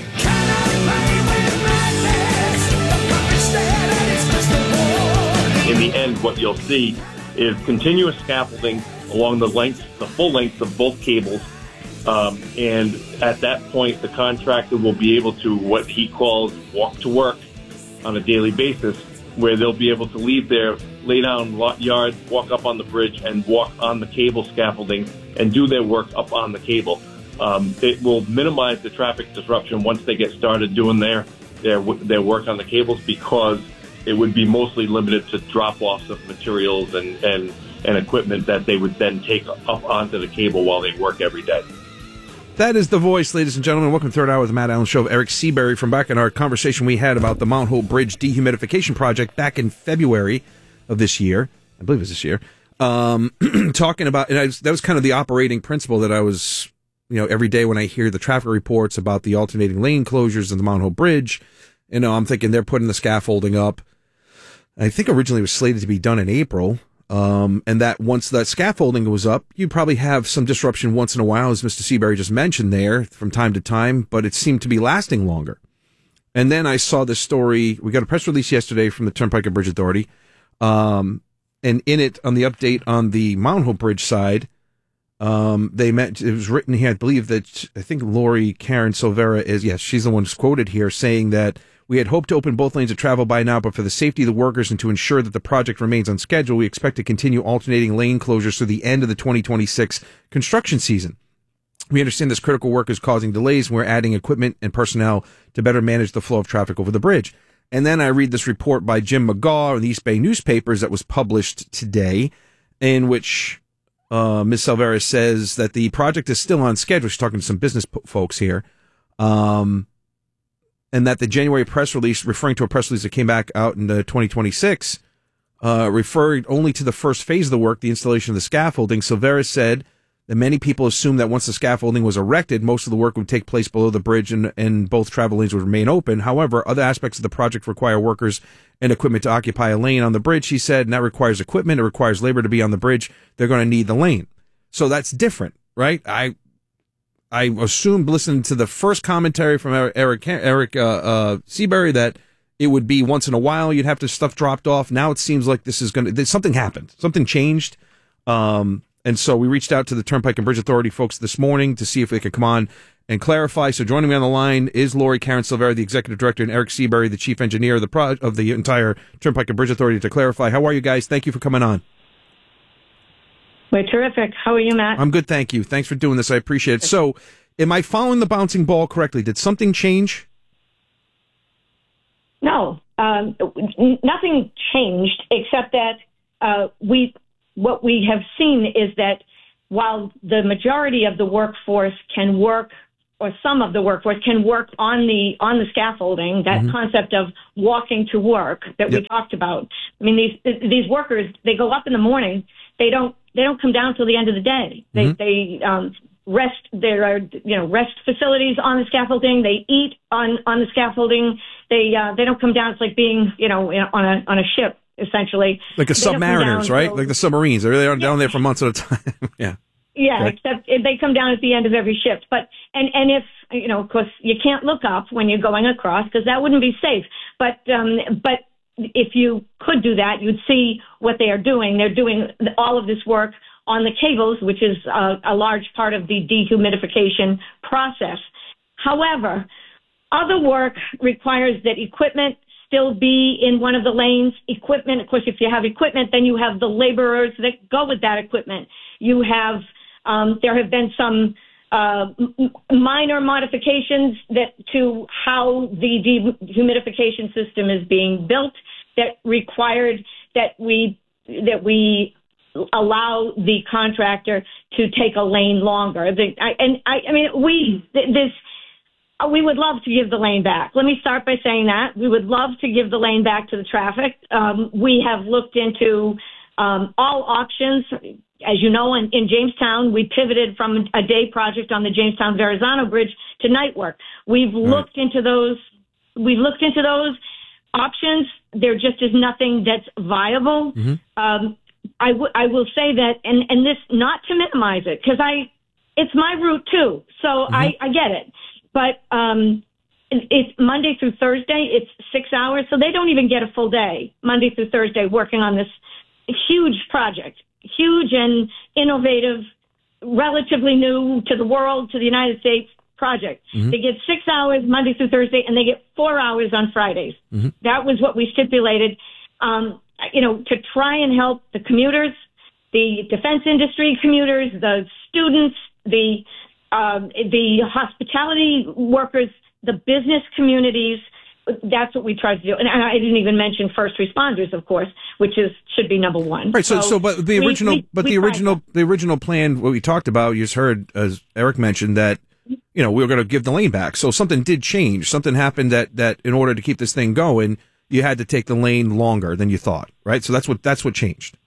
[SPEAKER 30] In the end, what you'll see is continuous scaffolding along the length, the full length of both cables. Um, and at that point, the contractor will be able to, what he calls, walk to work on a daily basis, where they'll be able to leave their lay down yard, walk up on the bridge, and walk on the cable scaffolding and do their work up on the cable. Um, it will minimize the traffic disruption once they get started doing their, their, their work on the cables, because it would be mostly limited to drop-offs of materials and, and, and equipment that they would then take up onto the cable while they work every day.
[SPEAKER 7] That is the voice, ladies and gentlemen. Welcome to Third Hour of the Matt Allen Show of Eric Seabury from back in our conversation we had about the Mount Hope Bridge dehumidification project back in February of this year. I believe it was this year. Um, talking about, and I was, that was kind of the operating principle that I was, you know, every day when I hear the traffic reports about the alternating lane closures of the Mount Hope Bridge, you know, I'm thinking they're putting the scaffolding up. I think originally it was slated to be done in April, um, and that once that scaffolding was up, you'd probably have some disruption once in a while, as Mister Seabury just mentioned there, from time to time, but it seemed to be lasting longer. And then I saw this story. We got a press release yesterday from the Turnpike and Bridge Authority, um, and in it, on the update on the Mount Hope Bridge side, um, they meant, it was written here, I believe that, I think Lori Karen Silvera is, yes, she's the one who's quoted here, saying that we had hoped to open both lanes of travel by now, but for the safety of the workers and to ensure that the project remains on schedule, we expect to continue alternating lane closures through the end of the twenty twenty-six construction season. We understand this critical work is causing delays, and we're adding equipment and personnel to better manage the flow of traffic over the bridge. And then I read this report by Jim McGaw in the East Bay newspapers that was published today, in which uh, Miz Silvera says that the project is still on schedule. She's talking to some business po- folks here. Um... And that the January press release, referring to a press release that came back out in uh, twenty twenty-six, uh, referred only to the first phase of the work, the installation of the scaffolding. Silvera said that many people assumed that once the scaffolding was erected, most of the work would take place below the bridge and, and both travel lanes would remain open. However, other aspects of the project require workers and equipment to occupy a lane on the bridge, he said, and that requires equipment. It requires labor to be on the bridge. They're going to need the lane. So that's different, right? I... I assumed, listening to the first commentary from Eric Eric uh, uh, Seabury, that it would be once in a while you'd have to stuff dropped off. Now it seems like this is going to, something happened, something changed, um, and so we reached out to the Turnpike and Bridge Authority folks this morning to see if they could come on and clarify. So joining me on the line is Lori Karen Silvera, the executive director, and Eric Seabury, the chief engineer of the pro- of the entire Turnpike and Bridge Authority, to clarify. How are you guys? Thank you for coming on.
[SPEAKER 1] We're terrific. How are you, Matt?
[SPEAKER 7] I'm good, thank you. Thanks for doing this. I appreciate it. So, am I following the bouncing ball correctly? Did something change?
[SPEAKER 1] No, um, nothing changed except that uh, we what we have seen is that while the majority of the workforce can work, or some of the workforce can work on the on the scaffolding, that mm-hmm. concept of walking to work that yep. we talked about. I mean, these these workers, they go up in the morning, they don't they don't come down till the end of the day. They mm-hmm. they um, rest. There are you know rest facilities on the scaffolding. They eat on on the scaffolding. They uh, they don't come down. It's like being you know on a on a ship essentially.
[SPEAKER 7] Like the
[SPEAKER 1] they
[SPEAKER 7] submariners, right? Till, like the submarines. They're they're yeah. down there for months at a time. yeah.
[SPEAKER 1] Yeah,
[SPEAKER 7] okay.
[SPEAKER 1] Except they come down at the end of every shift. But and and if you know, of course, you can't look up when you're going across because that wouldn't be safe. But um, but if you could do that, you'd see what they are doing. They're doing all of this work on the cables, which is a, a large part of the dehumidification process. However, other work requires that equipment still be in one of the lanes. Equipment, of course, if you have equipment, then you have the laborers that go with that equipment. You have um, there have been some uh, m- minor modifications that to how the dehumidification system is being built that required that we that we allow the contractor to take a lane longer. The, I, and I, I mean, we this. We would love to give the lane back. Let me start by saying that. We would love to give the lane back to the traffic. Um, we have looked into um, all options. As you know, in, in Jamestown, we pivoted from a day project on the Jamestown-Verrazano Bridge to night work. We've right. looked into those. We've looked into those options. There just is nothing that's viable. Mm-hmm. Um, I, w- I will say that, and, and this not to minimize it, because I, it's my route too, so mm-hmm. I, I get it. But um, it's Monday through Thursday. It's six hours, so they don't even get a full day, Monday through Thursday, working on this huge project, huge and innovative, relatively new to the world, to the United States project. Mm-hmm. They get six hours Monday through Thursday, and they get four hours on Fridays. Mm-hmm. That was what we stipulated, um, you know, to try and help the commuters, the defense industry commuters, the students, the Um, the hospitality workers, the business communities. That's what we tried to do. And I didn't even mention first responders, of course, which is should be number one.
[SPEAKER 7] Right. So, so, so but the original, we, we, but the original, that. the original plan, what we talked about, you just heard, as Eric mentioned, that you know we were going to give the lane back. So something did change. Something happened that that in order to keep this thing going, you had to take the lane longer than you thought. Right. So that's what that's what changed.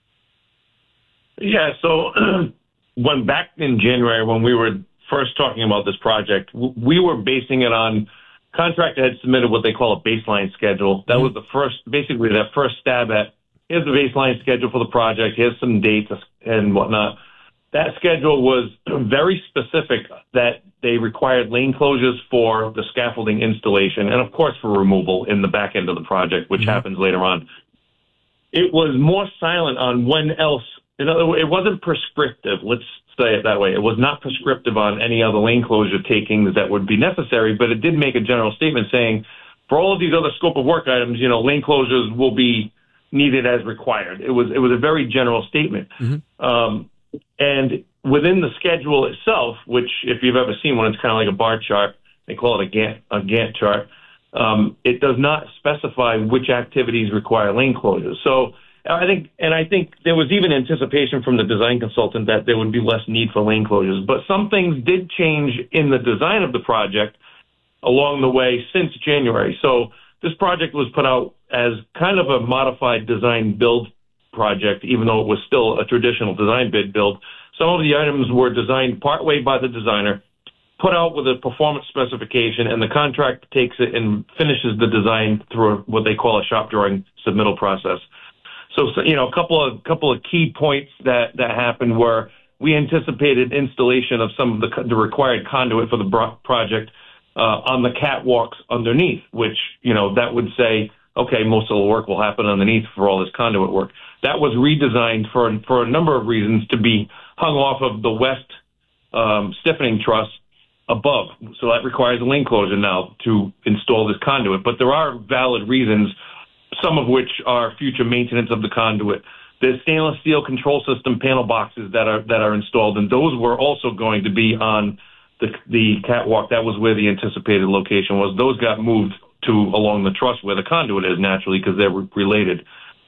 [SPEAKER 30] Yeah. So when back in January, when we were first talking about this project, we were basing it on contractor had submitted what they call a baseline schedule. That was the first, basically their first stab at, here's the baseline schedule for the project, here's some dates and whatnot. That schedule was very specific that they required lane closures for the scaffolding installation and, of course, for removal in the back end of the project, which mm-hmm. happens later on. It was more silent on when else. In other words, it wasn't prescriptive. Let's say it that way. It was not prescriptive on any other lane closure takings that would be necessary, but it did make a general statement saying, for all of these other scope of work items, you know, lane closures will be needed as required. It was it was a very general statement. Mm-hmm. Um, and within the schedule itself, which if you've ever seen one, it's kind of like a bar chart. They call it a Gantt, a Gantt chart. Um, it does not specify which activities require lane closures. So I think, and I think there was even anticipation from the design consultant that there would be less need for lane closures. But some things did change in the design of the project along the way since January. So this project was put out as kind of a modified design build project, even though it was still a traditional design bid build. Some of the items were designed partway by the designer, put out with a performance specification, and the contractor takes it and finishes the design through what they call a shop drawing submittal process. So, so, you know, a couple of couple of key points that, that happened were we anticipated installation of some of the, the required conduit for the bro- project uh, on the catwalks underneath, which, you know, that would say, okay, most of the work will happen underneath for all this conduit work. That was redesigned for, for a number of reasons to be hung off of the west um, stiffening truss above. So that requires a lane closure now to install this conduit. But there are valid reasons, some of which are future maintenance of the conduit, there's stainless steel control system panel boxes that are that are installed, and those were also going to be on the the catwalk. That was where the anticipated location was. Those got moved to along the truss where the conduit is naturally because they're related.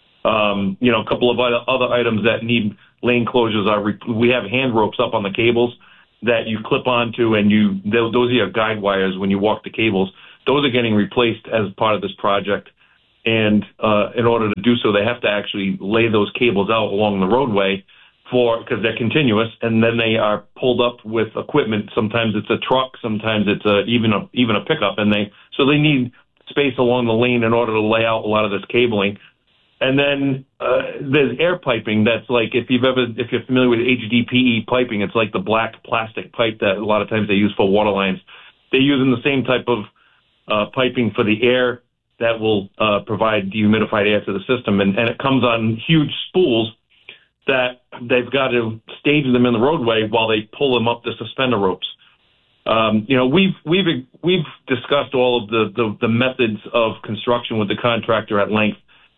[SPEAKER 30] Um, you know, a couple of other, other items that need lane closures are re- we have hand ropes up on the cables that you clip onto, and you those are your guide wires when you walk the cables. Those are getting replaced as part of this project. And uh, in order to do so, they have to actually lay those cables out along the roadway for because they're continuous, and then they are pulled up with equipment. Sometimes it's a truck, sometimes it's a, even a even a pickup, and they so they need space along the lane in order to lay out a lot of this cabling. And then uh, there's air piping that's like if you've ever if you're familiar with H D P E piping, it's like the black plastic pipe that a lot of times they use for water lines. They're using the same type of uh, piping for the air that will uh, provide dehumidified air to the system, and, and it comes on huge spools that they've got to stage them in the roadway while they pull them up the suspender ropes. Um, you know, we've we've we've discussed all of the, the the methods of construction with the contractor at length,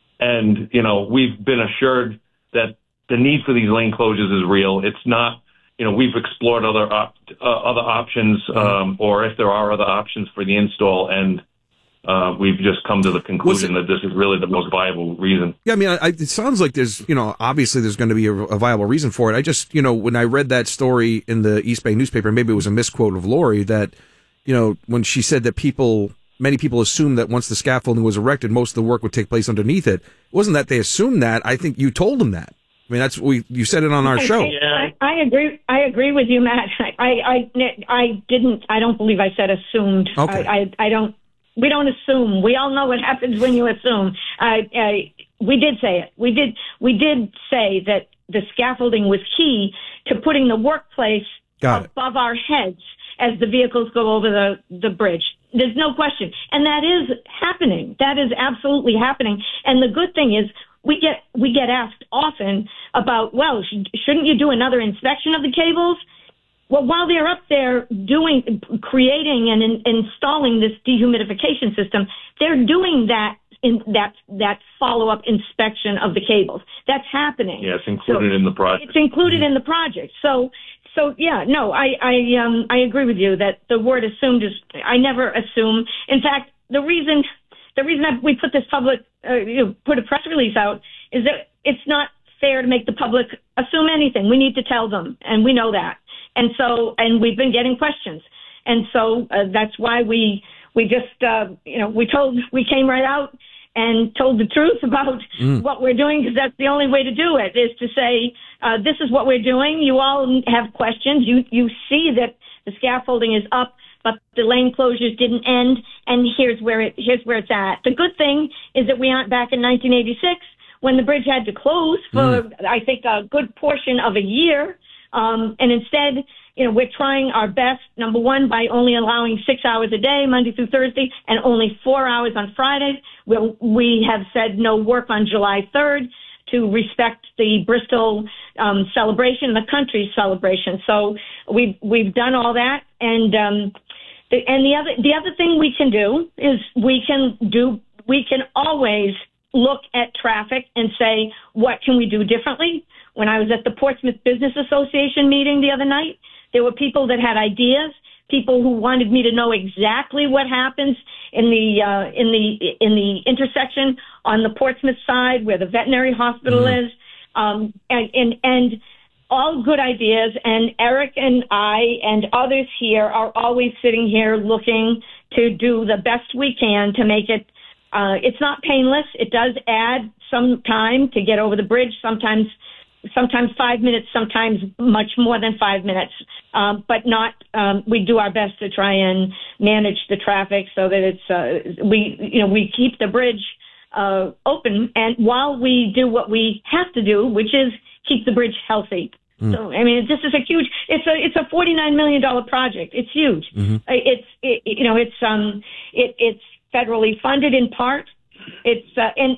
[SPEAKER 30] and you know we've been assured that the need for these lane closures is real. It's not. You know, we've explored other op- uh, other options, um, or if there are other options for the install, and Uh, we've just come to the conclusion that this is really the most viable reason.
[SPEAKER 7] Yeah, I mean, I, it sounds like there's, you know, obviously there's going to be a, a viable reason for it. I just, you know, when I read that story in the East Bay newspaper, maybe it was a misquote of Lori, that, you know, when she said that people, many people assumed that once the scaffolding was erected, most of the work would take place underneath it. It wasn't that they assumed that. I think you told them that. I mean, that's we. You said it on our show.
[SPEAKER 1] I, I agree. I agree with you, Matt. I, I, I didn't. I don't believe I said assumed.
[SPEAKER 7] Okay.
[SPEAKER 1] I, I, I don't. We don't assume. We all know what happens when you assume. I, I, we did say it. We did. We did say that the scaffolding was key to putting the workplace
[SPEAKER 7] Got
[SPEAKER 1] above it. our heads as the vehicles go over the the bridge. There's no question, and that is happening. That is absolutely happening. And the good thing is, we get we get asked often about, well, sh- shouldn't you do another inspection of the cables? Well, while they're up there doing, creating and in, installing this dehumidification system, they're doing that in that that follow-up inspection of the cables. That's happening.
[SPEAKER 30] Yeah, it's included so in the project.
[SPEAKER 1] It's included in the project. So, so yeah, no, I I um I agree with you that the word assumed is. I never assume. In fact, the reason the reason that we put this public uh, you know, put a press release out is that it's not fair to make the public assume anything. We need to tell them, and we know that. And so, and we've been getting questions. And so uh, that's why we, we just, uh, you know, we told, we came right out and told the truth about mm. what we're doing, because that's the only way to do it, is to say, uh, this is what we're doing. You all have questions. You, you see that the scaffolding is up, but the lane closures didn't end. And here's where it, here's where it's at. The good thing is that we aren't back in nineteen eighty-six when the bridge had to close for, mm. I think, a good portion of a year. Um, and instead, you know, we're trying our best, number one, by only allowing six hours a day, Monday through Thursday, and only four hours on Fridays. We'll, we have said no work on July third to respect the Bristol um, celebration, the country's celebration. So we've, we've done all that. And, um, the, and the other, the other thing we can do is we can do, we can always look at traffic and say, what can we do differently? When I was at the Portsmouth Business Association meeting the other night, there were people that had ideas, people who wanted me to know exactly what happens in the uh, in the in the intersection on the Portsmouth side where the veterinary hospital mm-hmm. is, um, and, and and all good ideas. And Eric and I and others here are always sitting here looking to do the best we can to make it. Uh, it's not painless. It does add some time to get over the bridge. Sometimes. Sometimes five minutes, sometimes much more than five minutes, um, but not. Um, we do our best to try and manage the traffic so that it's uh, we, you know, we keep the bridge uh, open, and while we do what we have to do, which is keep the bridge healthy. Mm. So, I mean, this is a huge. It's a it's a forty-nine million dollars project. It's huge. Mm-hmm. It's it, you know it's um it, it's federally funded in part. It's uh, and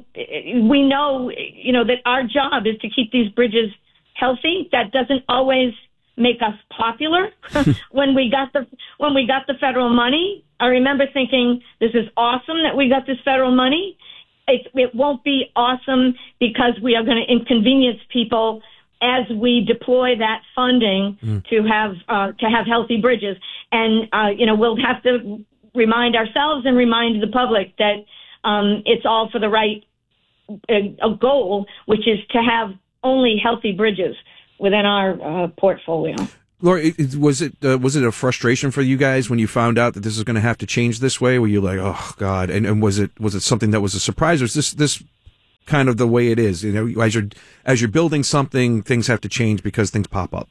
[SPEAKER 1] and we know you know that our job is to keep these bridges healthy. That doesn't always make us popular. when we got the when we got the federal money, I remember thinking, this is awesome that we got this federal money. it, it won't be awesome because we are going to inconvenience people as we deploy that funding mm. to have uh, to have healthy bridges. And, uh, you know, we'll have to remind ourselves and remind the public that um, it's all for the right uh, goal, which is to have only healthy bridges within our uh, portfolio.
[SPEAKER 7] Lori, was it uh, was it a frustration for you guys when you found out that this is going to have to change this way? Were you like, oh God? And, and was it was it something that was a surprise, or is this this kind of the way it is? You know, as you're as you're building something, things have to change because things pop up.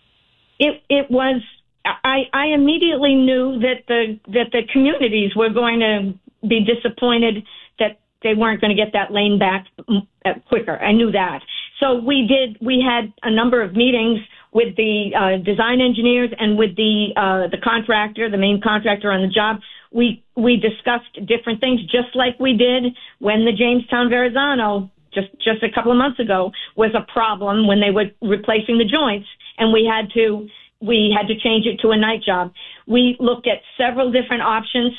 [SPEAKER 1] It it was. I I immediately knew that the that the communities were going to be disappointed that they weren't going to get that lane back quicker. I knew that. So we did. We had a number of meetings with the uh, design engineers and with the uh, the contractor, the main contractor on the job. We we discussed different things, just like we did when the Jamestown Verrazano just just a couple of months ago was a problem when they were replacing the joints, and we had to we had to change it to a night job. We looked at several different options,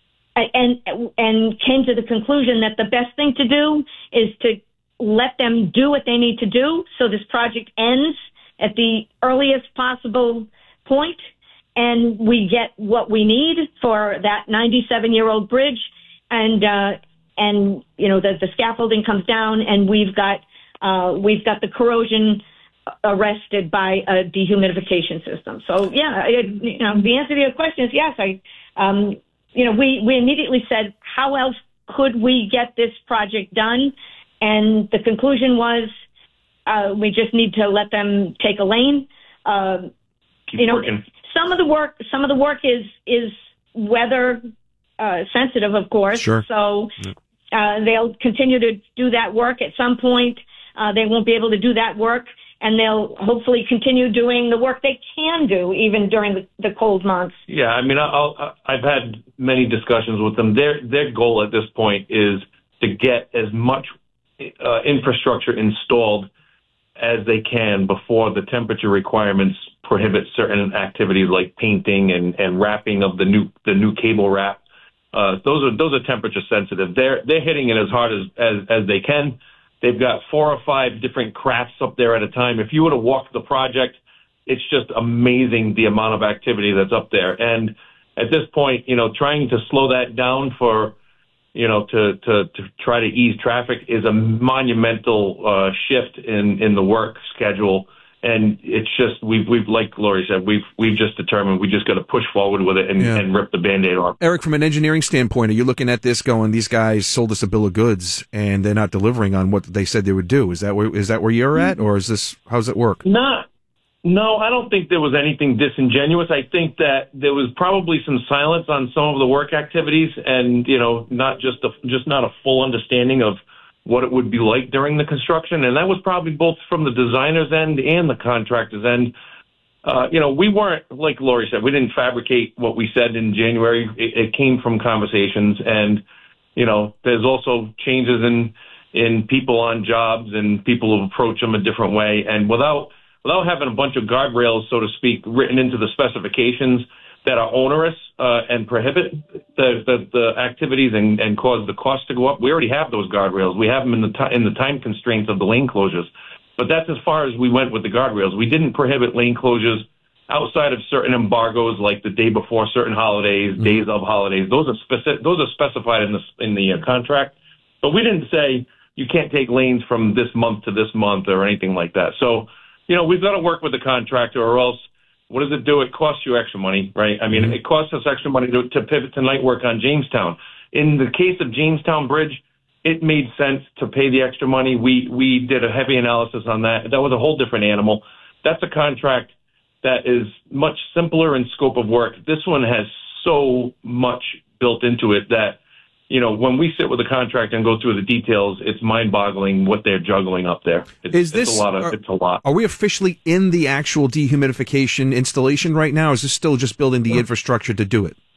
[SPEAKER 1] and and came to the conclusion that the best thing to do is to let them do what they need to do, so this project ends at the earliest possible point, and we get what we need for that ninety-seven-year-old bridge, and uh, and you know the, the scaffolding comes down, and we've got uh, we've got the corrosion arrested by a dehumidification system. So yeah, it, you know the answer to your question is yes. I um, you know we we immediately said, how else could we get this project done, and the conclusion was, Uh, we just need to let them take a lane. Uh,
[SPEAKER 30] Keep
[SPEAKER 1] you know,
[SPEAKER 30] working.
[SPEAKER 1] some of the work, some of the work is is weather uh, sensitive, of course.
[SPEAKER 7] Sure.
[SPEAKER 1] So uh, they'll continue to do that work. At some point, uh, they won't be able to do that work, and they'll hopefully continue doing the work they can do even during the, the cold months.
[SPEAKER 30] Yeah, I mean, I'll, I've had many discussions with them. Their their goal at this point is to get as much uh, infrastructure installed as they can before the temperature requirements prohibit certain activities like painting and, and wrapping of the new the new cable wrap. Uh, those are those are temperature sensitive. They're they're hitting it as hard as, as as they can. They've got four or five different crafts up there at a time. If you were to walk the project, it's just amazing the amount of activity that's up there. And at this point, you know, trying to slow that down for you know, to, to, to try to ease traffic is a monumental uh, shift in, in the work schedule. And it's just, we've, we've, like Lori said, we've, we've just determined we just got to push forward with it and,
[SPEAKER 7] yeah.
[SPEAKER 30] and rip the Band-Aid off.
[SPEAKER 7] Eric, from an engineering standpoint, are you looking at this going, these guys sold us a bill of goods and they're not delivering on what they said they would do? Is that where, is that where you're at, or is this, how's it work?
[SPEAKER 30] Not. No, I don't think there was anything disingenuous. I think that there was probably some silence on some of the work activities, and you know, not just a, just not a full understanding of what it would be like during the construction. And that was probably both from the designer's end and the contractor's end. Uh, you know, we weren't, like Lori said, we didn't fabricate what we said in January. It, it came from conversations, and you know, there's also changes in in people on jobs, and people who approach them a different way, and without. Without having a bunch of guardrails, so to speak, written into the specifications that are onerous uh, and prohibit the, the, the activities and, and cause the cost to go up, we already have those guardrails. We have them in the t- in the time constraints of the lane closures. But that's as far as we went with the guardrails. We didn't prohibit lane closures outside of certain embargoes, like the day before certain holidays, mm-hmm. days of holidays. Those are specific. Those are specified in the in the uh, contract. But we didn't say you can't take lanes from this month to this month or anything like that. So. You know, we've got to work with the contractor, or else what does it do? It costs you extra money, right? I mean, mm-hmm. it costs us extra money to, to pivot to night work on Jamestown. In the case of Jamestown Bridge, it made sense to pay the extra money. We we did a heavy analysis on that. That was a whole different animal. That's a contract that is much simpler in scope of work. This one has so much built into it that, you know, when we sit with a contractor and go through the details, it's mind-boggling what they're juggling up there. It's,
[SPEAKER 7] is this
[SPEAKER 30] it's a lot of,
[SPEAKER 7] are,
[SPEAKER 30] it's a lot.
[SPEAKER 7] Are we officially in the actual dehumidification installation right now, or is this still just building the infrastructure to do it?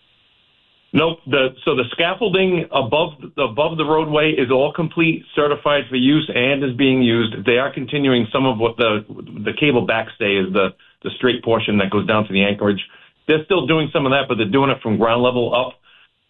[SPEAKER 30] Nope. The, so the scaffolding above above the roadway is all complete, certified for use, and is being used. They are continuing some of what the the cable backstay is, the, the straight portion that goes down to the anchorage. They're still doing some of that, but they're doing it from ground level up.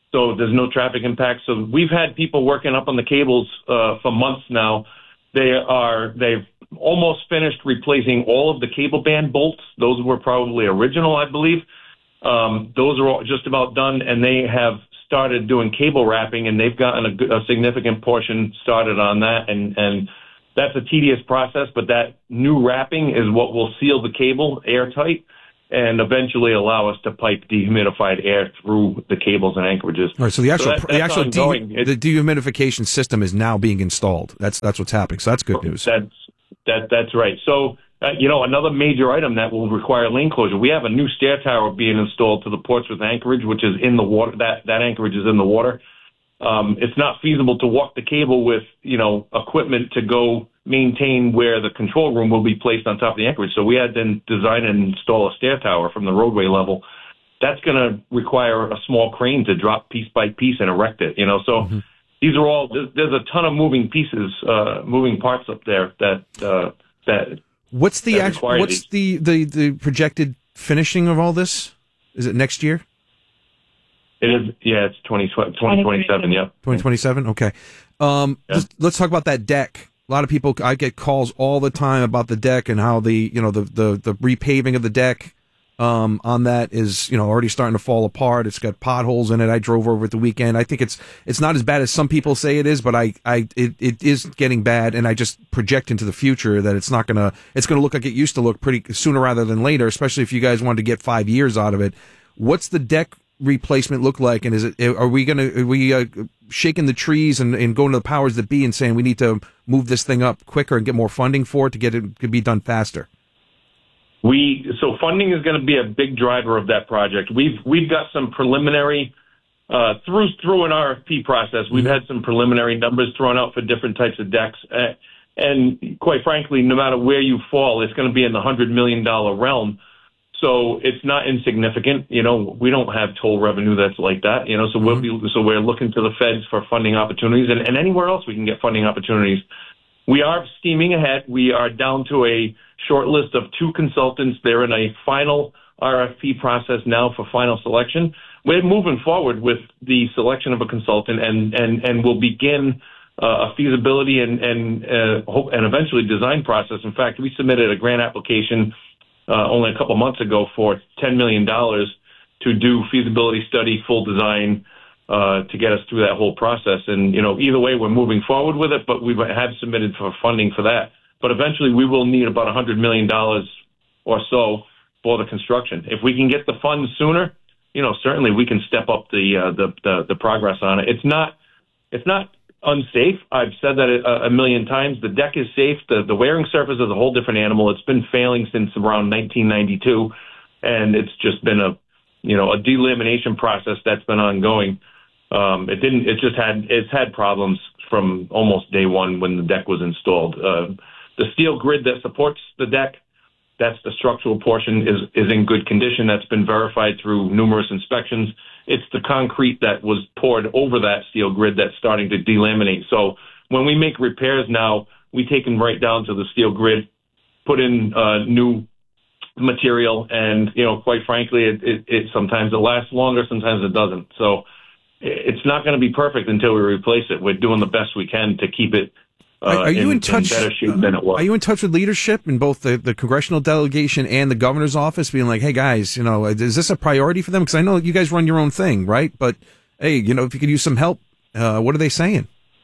[SPEAKER 30] so there's no traffic impact. So we've had people working up on the cables uh, for months now. They are they've almost finished replacing all of the cable band bolts. Those were probably original, I believe. Um, those are all just about done, and they have started doing cable wrapping, and they've gotten a, a significant portion started on that, and, and that's a tedious process, but that new wrapping is what will seal the cable airtight and eventually allow us to pipe dehumidified air through the cables and anchorages.
[SPEAKER 7] All right, so the actual
[SPEAKER 30] so that,
[SPEAKER 7] the actual
[SPEAKER 30] de-
[SPEAKER 7] the dehumidification system is now being installed. That's that's what's happening. So that's good news.
[SPEAKER 30] That's that that's right. So uh, you know, another major item that will require lane closure. We have a new stair tower being installed to the Portsmouth anchorage, which is in the water. That that anchorage is in the water. Um, it's not feasible to walk the cable with, you know, equipment to go maintain where the control room will be placed on top of the anchorage. So we had to design and install a stair tower from the roadway level. That's going to require a small crane to drop piece by piece and erect it, you know. So mm-hmm. these are all, there's, there's a ton of moving pieces, uh, moving parts up there that, uh, that.
[SPEAKER 7] What's the
[SPEAKER 30] that
[SPEAKER 7] actual, what's the, the, the projected finishing of all this? Is it next year?
[SPEAKER 30] It is, yeah, it's twenty twenty-seven, yeah.
[SPEAKER 7] twenty twenty-seven, okay. Um,
[SPEAKER 30] yeah.
[SPEAKER 7] Just, let's talk about that deck. A lot of people, I get calls all the time about the deck and how the, you know, the, the, the repaving of the deck um, on that is, you know, already starting to fall apart. It's got potholes in it. I drove over it the weekend. I think it's it's not as bad as some people say it is, but I, I it, it is getting bad, and I just project into the future that it's not going to, it's going to look like it used to look pretty sooner rather than later, especially if you guys wanted to get five years out of it. What's the deck replacement look like, and is it, are we going to, are we uh, shaking the trees and, and going to the powers that be and saying we need to move this thing up quicker and get more funding for it to get it to be done faster?
[SPEAKER 30] We so funding is going to be a big driver of that project. We've we've got some preliminary uh, through through an R F P process. We've had some preliminary numbers thrown out for different types of decks, uh, and quite frankly, no matter where you fall, it's going to be in the hundred million dollar realm. So it's not insignificant. You know, we don't have toll revenue that's like that. You know, so we'll be, so we're looking to the feds for funding opportunities, and, and anywhere else we can get funding opportunities. We are steaming ahead. We are down to a short list of two consultants. They're in a final R F P process now for final selection. We're moving forward with the selection of a consultant, and and and we'll begin uh, a feasibility and and uh, hope and eventually design process. In fact, we submitted a grant application Uh, only a couple months ago for ten million dollars to do feasibility study, full design, uh, to get us through that whole process. And, you know, either way, we're moving forward with it, but we have submitted for funding for that. But eventually we will need about one hundred million dollars or so for the construction. If we can get the funds sooner, you know, certainly we can step up the, uh, the, the, the progress on it. It's not, it's not unsafe. I've said that a, a million times. The deck is safe. The, the wearing surface is a whole different animal. It's been failing since around nineteen ninety-two, and it's just been a, you know, a delamination process that's been ongoing. Um, it didn't. It just had. It's had problems from almost day one when the deck was installed. Uh, the steel grid that supports the deck, that's the structural portion, is is in good condition. That's been verified through numerous inspections. It's the concrete that was poured over that steel grid that's starting to delaminate. So when we make repairs now, we take them right down to the steel grid, put in uh, new material, and, you know, quite frankly, it, it, it sometimes it lasts longer, sometimes it doesn't. So it's not going to be perfect until we replace it. We're doing the best we can to keep it Uh,
[SPEAKER 7] are, are you in, in touch?
[SPEAKER 30] In better shape than it was.
[SPEAKER 7] Are you in touch with leadership in both the, the congressional delegation and the governor's office, being like, "Hey guys, you know, is this a priority for them?" Because I know you guys run your own thing, right? But hey, you know, if you could use some help, uh, what are they saying?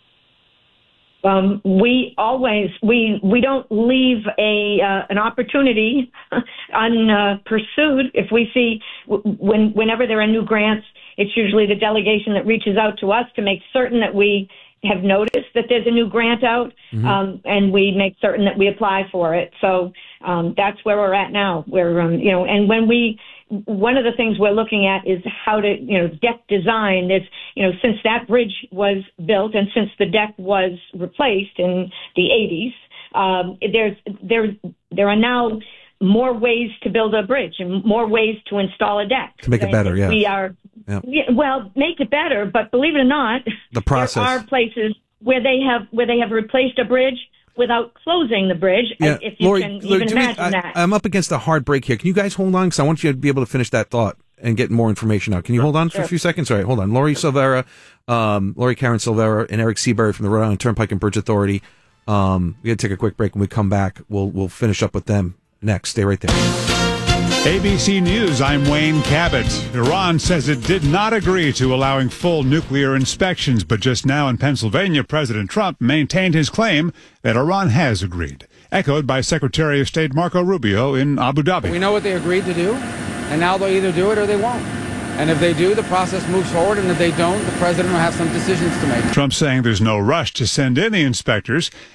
[SPEAKER 1] Um, we always we we don't leave a uh, an opportunity unpursued. If we see when whenever there are new grants, it's usually the delegation that reaches out to us to make certain that we have noticed that there's a new grant out, mm-hmm. um, and we make certain that we apply for it. So um, that's where we're at now. We're, um, you know, and when we, one of the things we're looking at is how to, you know, deck design. There's, you know, since that bridge was built and since the deck was replaced in the eighties, um, there's there there are now more ways to build a bridge and more ways to install a deck
[SPEAKER 7] to make it better. Yeah,
[SPEAKER 1] we are.
[SPEAKER 7] Yeah.
[SPEAKER 1] Yeah, well, make it better, but believe it or not,
[SPEAKER 7] the process.
[SPEAKER 1] There are places where they have where they have replaced a bridge without closing the bridge.
[SPEAKER 7] Yeah.
[SPEAKER 1] If you
[SPEAKER 7] Lori,
[SPEAKER 1] can
[SPEAKER 7] Lori,
[SPEAKER 1] even imagine
[SPEAKER 7] me, I,
[SPEAKER 1] that.
[SPEAKER 7] I'm up against a hard break here. Can you guys hold on? Because I want you to be able to finish that thought. and getting more information out. Can you hold on for
[SPEAKER 2] Sure.
[SPEAKER 7] a few seconds? All right, hold on. Lori Silvera, um, Lori Karen Silvera, and Eric Seabury from the Rhode Island Turnpike and Bridge Authority. Um, we got to take a quick break. When we come back, we'll we'll finish up with them next. Stay right there.
[SPEAKER 11] A B C News, I'm Wayne Cabot. Iran says it did not agree to allowing full nuclear inspections, but just now in Pennsylvania, President Trump maintained his claim that Iran has agreed, echoed by Secretary of State Marco Rubio in Abu Dhabi.
[SPEAKER 13] We know what they agreed to do, and now they'll either do it or they won't. And if they do, the process moves forward, and if they don't, the president will have some decisions to make.
[SPEAKER 11] Trump saying there's no rush to send in the inspectors